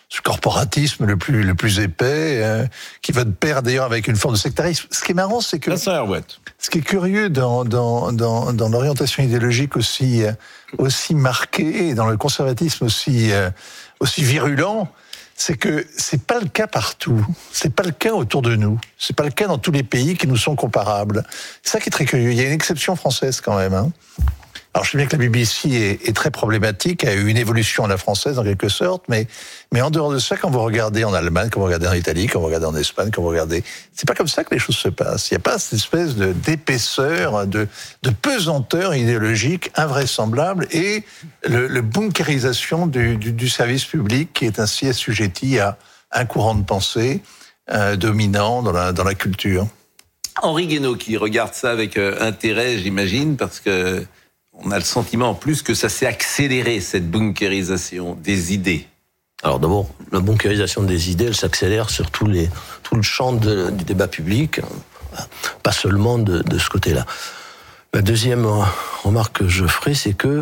ce corporatisme le plus épais, qui va de pair d'ailleurs avec une forme de sectarisme. Ce qui est marrant, c'est que ce qui est curieux dans l'orientation idéologique aussi marquée, et dans le conservatisme aussi virulent, c'est que c'est pas le cas partout. C'est pas le cas autour de nous. C'est pas le cas dans tous les pays qui nous sont comparables. C'est ça qui est très curieux. Il y a une exception française quand même, hein. Alors, je sais bien que la BBC est très problématique, a eu une évolution à la française en quelque sorte, mais en dehors de ça, quand vous regardez en Allemagne, quand vous regardez en Italie, quand vous regardez en Espagne, quand vous regardez, c'est pas comme ça que les choses se passent. Il n'y a pas cette espèce d'épaisseur, de pesanteur idéologique invraisemblable et le bunkérisation du service public qui est ainsi assujetti à un courant de pensée dominant dans la culture. Henri Guénaud qui regarde ça avec intérêt, j'imagine, parce que on a le sentiment en plus que ça s'est accéléré, cette bunkérisation des idées. Alors d'abord, la bunkérisation des idées, elle s'accélère sur tout le champ du débat public, pas seulement de ce côté-là. La deuxième remarque que je ferai, c'est que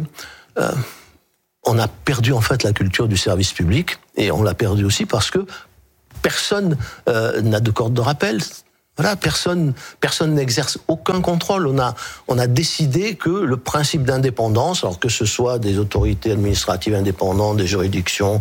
on a perdu en fait la culture du service public, et on l'a perdu aussi parce que personne n'a de corde de rappel. Voilà, personne n'exerce aucun contrôle. On a décidé que le principe d'indépendance, alors que ce soit des autorités administratives indépendantes, des juridictions,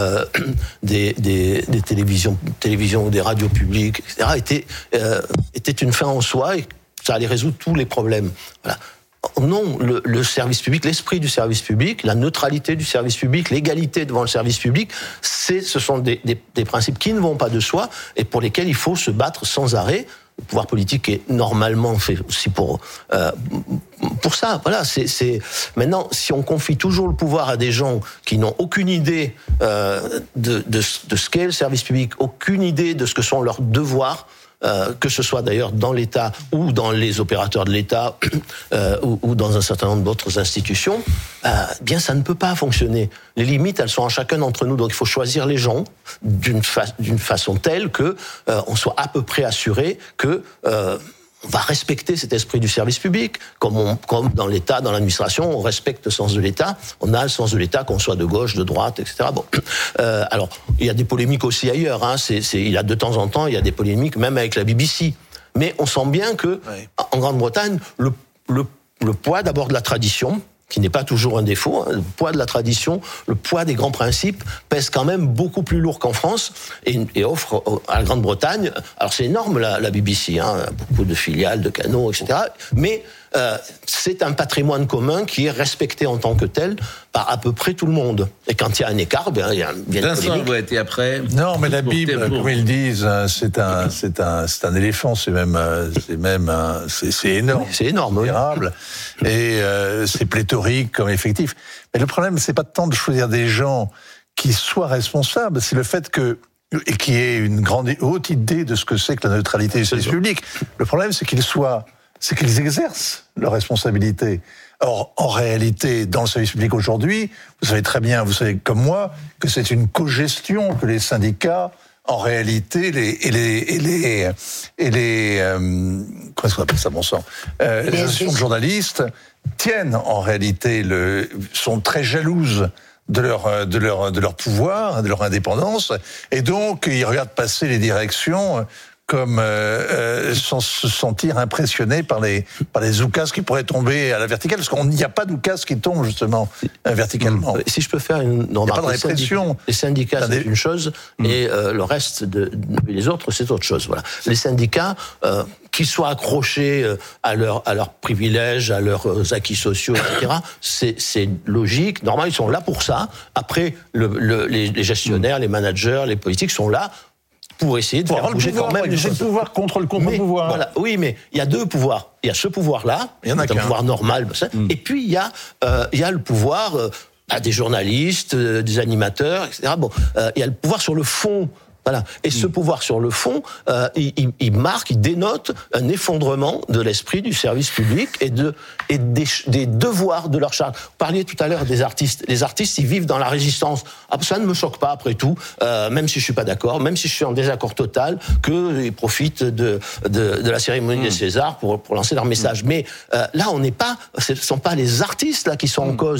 des télévisions ou des radios publiques, etc., était une fin en soi et ça allait résoudre tous les problèmes. Voilà. Non, le service public, l'esprit du service public, la neutralité du service public, l'égalité devant le service public, ce sont des principes qui ne vont pas de soi et pour lesquels il faut se battre sans arrêt. Le pouvoir politique est normalement fait aussi pour ça. Voilà, maintenant, si on confie toujours le pouvoir à des gens qui n'ont aucune idée de ce qu'est le service public, aucune idée de ce que sont leurs devoirs, que ce soit d'ailleurs dans l'État ou dans les opérateurs de l'État ou dans un certain nombre d'autres institutions, bien ça ne peut pas fonctionner. Les limites, elles sont en chacun d'entre nous, donc il faut choisir les gens d'une façon telle que on soit à peu près assuré que on va respecter cet esprit du service public, comme dans l'État, dans l'administration, on respecte le sens de l'État. On a le sens de l'État, qu'on soit de gauche, de droite, etc. Bon, alors il y a des polémiques aussi ailleurs. Hein. Il y a de temps en temps, il y a des polémiques, même avec la BBC. Mais on sent bien que en Grande-Bretagne, le poids d'abord de la tradition, qui n'est pas toujours un défaut, hein, le poids de la tradition, le poids des grands principes pèse quand même beaucoup plus lourd qu'en France et offre à la Grande-Bretagne, alors c'est énorme la BBC, hein, beaucoup de filiales, de canaux, etc. Mais c'est un patrimoine commun qui est respecté en tant que tel par à peu près tout le monde. Et quand il y a un écart, il y a une Vincent Gouët, et après. Non, mais la Bible, comme ils disent, c'est un éléphant, c'est énorme. C'est énorme, oui. Et c'est pléthorique comme effectif. Mais le problème, c'est pas tant de choisir des gens qui soient responsables, c'est le fait et qui aient une haute idée de ce que c'est que la neutralité du service public. Le problème, c'est qu'ils exercent leur responsabilité. Or, en réalité, dans le service public aujourd'hui, vous savez très bien, vous savez comme moi, que c'est une cogestion, que les syndicats, en réalité, les comment est-ce qu'on appelle ça, bon sang, les associations de journalistes tiennent en réalité sont très jalouses de leur pouvoir, de leur indépendance, et donc ils regardent passer les directions comme sans se sentir impressionné par les oukas qui pourraient tomber à la verticale, parce qu'il n'y a pas d'oukas qui tombent justement verticalement. Si je peux faire une remarque, pas de répression. Les syndicats c'est une chose et le reste les autres c'est autre chose. Voilà. Les syndicats qu'ils soient accrochés à leurs privilèges, à leurs acquis sociaux, etc. C'est logique, normal, ils sont là pour ça. Après, les gestionnaires, les managers, les politiques sont là pour essayer de faire bouger quand même. C'est le pouvoir contre le contre-pouvoir. Voilà, oui, mais il y a deux pouvoirs. Il y a ce pouvoir-là, c'est un pouvoir normal, et puis il y a le pouvoir des journalistes, des animateurs, etc. Bon, il y a le pouvoir sur le fond. Voilà. Et ce pouvoir sur le fond, il marque, il dénote un effondrement de l'esprit du service public et des devoirs de leur charge. Vous parliez tout à l'heure des artistes. Les artistes, ils vivent dans la résistance. Ça ne me choque pas, après tout, même si je suis pas d'accord, même si je suis en désaccord total, qu'ils profitent de la cérémonie des Césars pour lancer leur message. Mais là, ce ne sont pas les artistes là qui sont en cause.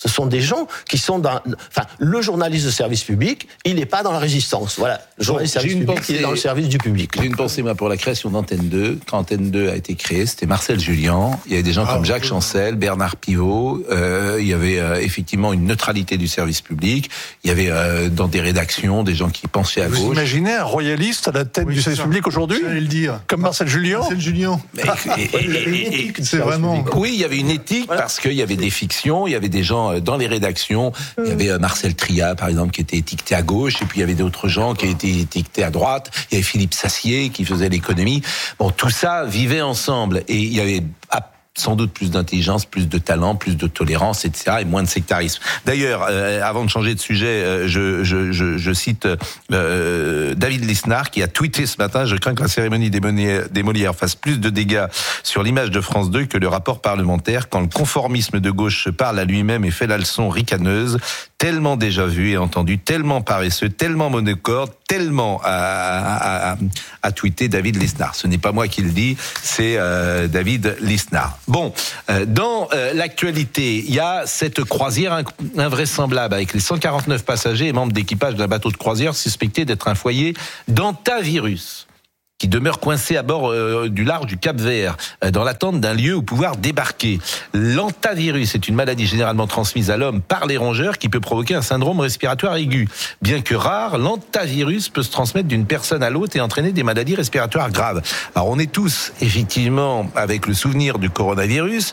Ce sont des gens qui sont le journaliste de service public, il n'est pas dans la résistance. Voilà. Le journaliste de service public, il est dans le service du public. J'ai une pensée, moi, pour la création d'Antenne 2. Quand Antenne 2 a été créée, c'était Marcel Julien. Il y avait des gens comme Jacques Chancel, Bernard Pivot. Il y avait effectivement une neutralité du service public. Il y avait dans des rédactions des gens qui pensaient à gauche. Vous imaginez un royaliste à la tête du service public aujourd'hui ? J'allais le dire. Comme Marcel Julien. Marcel Julien. C'est vraiment. Oui, il y avait une éthique parce qu'il y avait des fictions, il y avait des gens dans les rédactions. Il y avait Marcel Tria, par exemple, qui était étiqueté à gauche, et puis il y avait d'autres gens qui étaient étiquetés à droite. Il y avait Philippe Sassier qui faisait l'économie. Bon, tout ça vivait ensemble, et il y avait sans doute plus d'intelligence, plus de talent, plus de tolérance, etc., et moins de sectarisme. D'ailleurs, avant de changer de sujet, je cite David Lisnard qui a tweeté ce matin: je crains que la cérémonie des Molières fasse plus de dégâts sur l'image de France 2 que le rapport parlementaire, quand le conformisme de gauche se parle à lui-même et fait la leçon ricaneuse, tellement déjà vu et entendu, tellement paresseux, tellement monocorde, tellement à tweeter David Lisnard. Ce n'est pas moi qui le dis, c'est David Lisnard. Bon, dans l'actualité, il y a cette croisière invraisemblable avec les 149 passagers et membres d'équipage d'un bateau de croisière suspecté d'être un foyer d'hantavirus, qui demeure coincé à bord du large du Cap-Vert, dans l'attente d'un lieu où pouvoir débarquer. L'hantavirus est une maladie généralement transmise à l'homme par les rongeurs qui peut provoquer un syndrome respiratoire aigu. Bien que rare, l'hantavirus peut se transmettre d'une personne à l'autre et entraîner des maladies respiratoires graves. Alors on est tous, effectivement, avec le souvenir du coronavirus,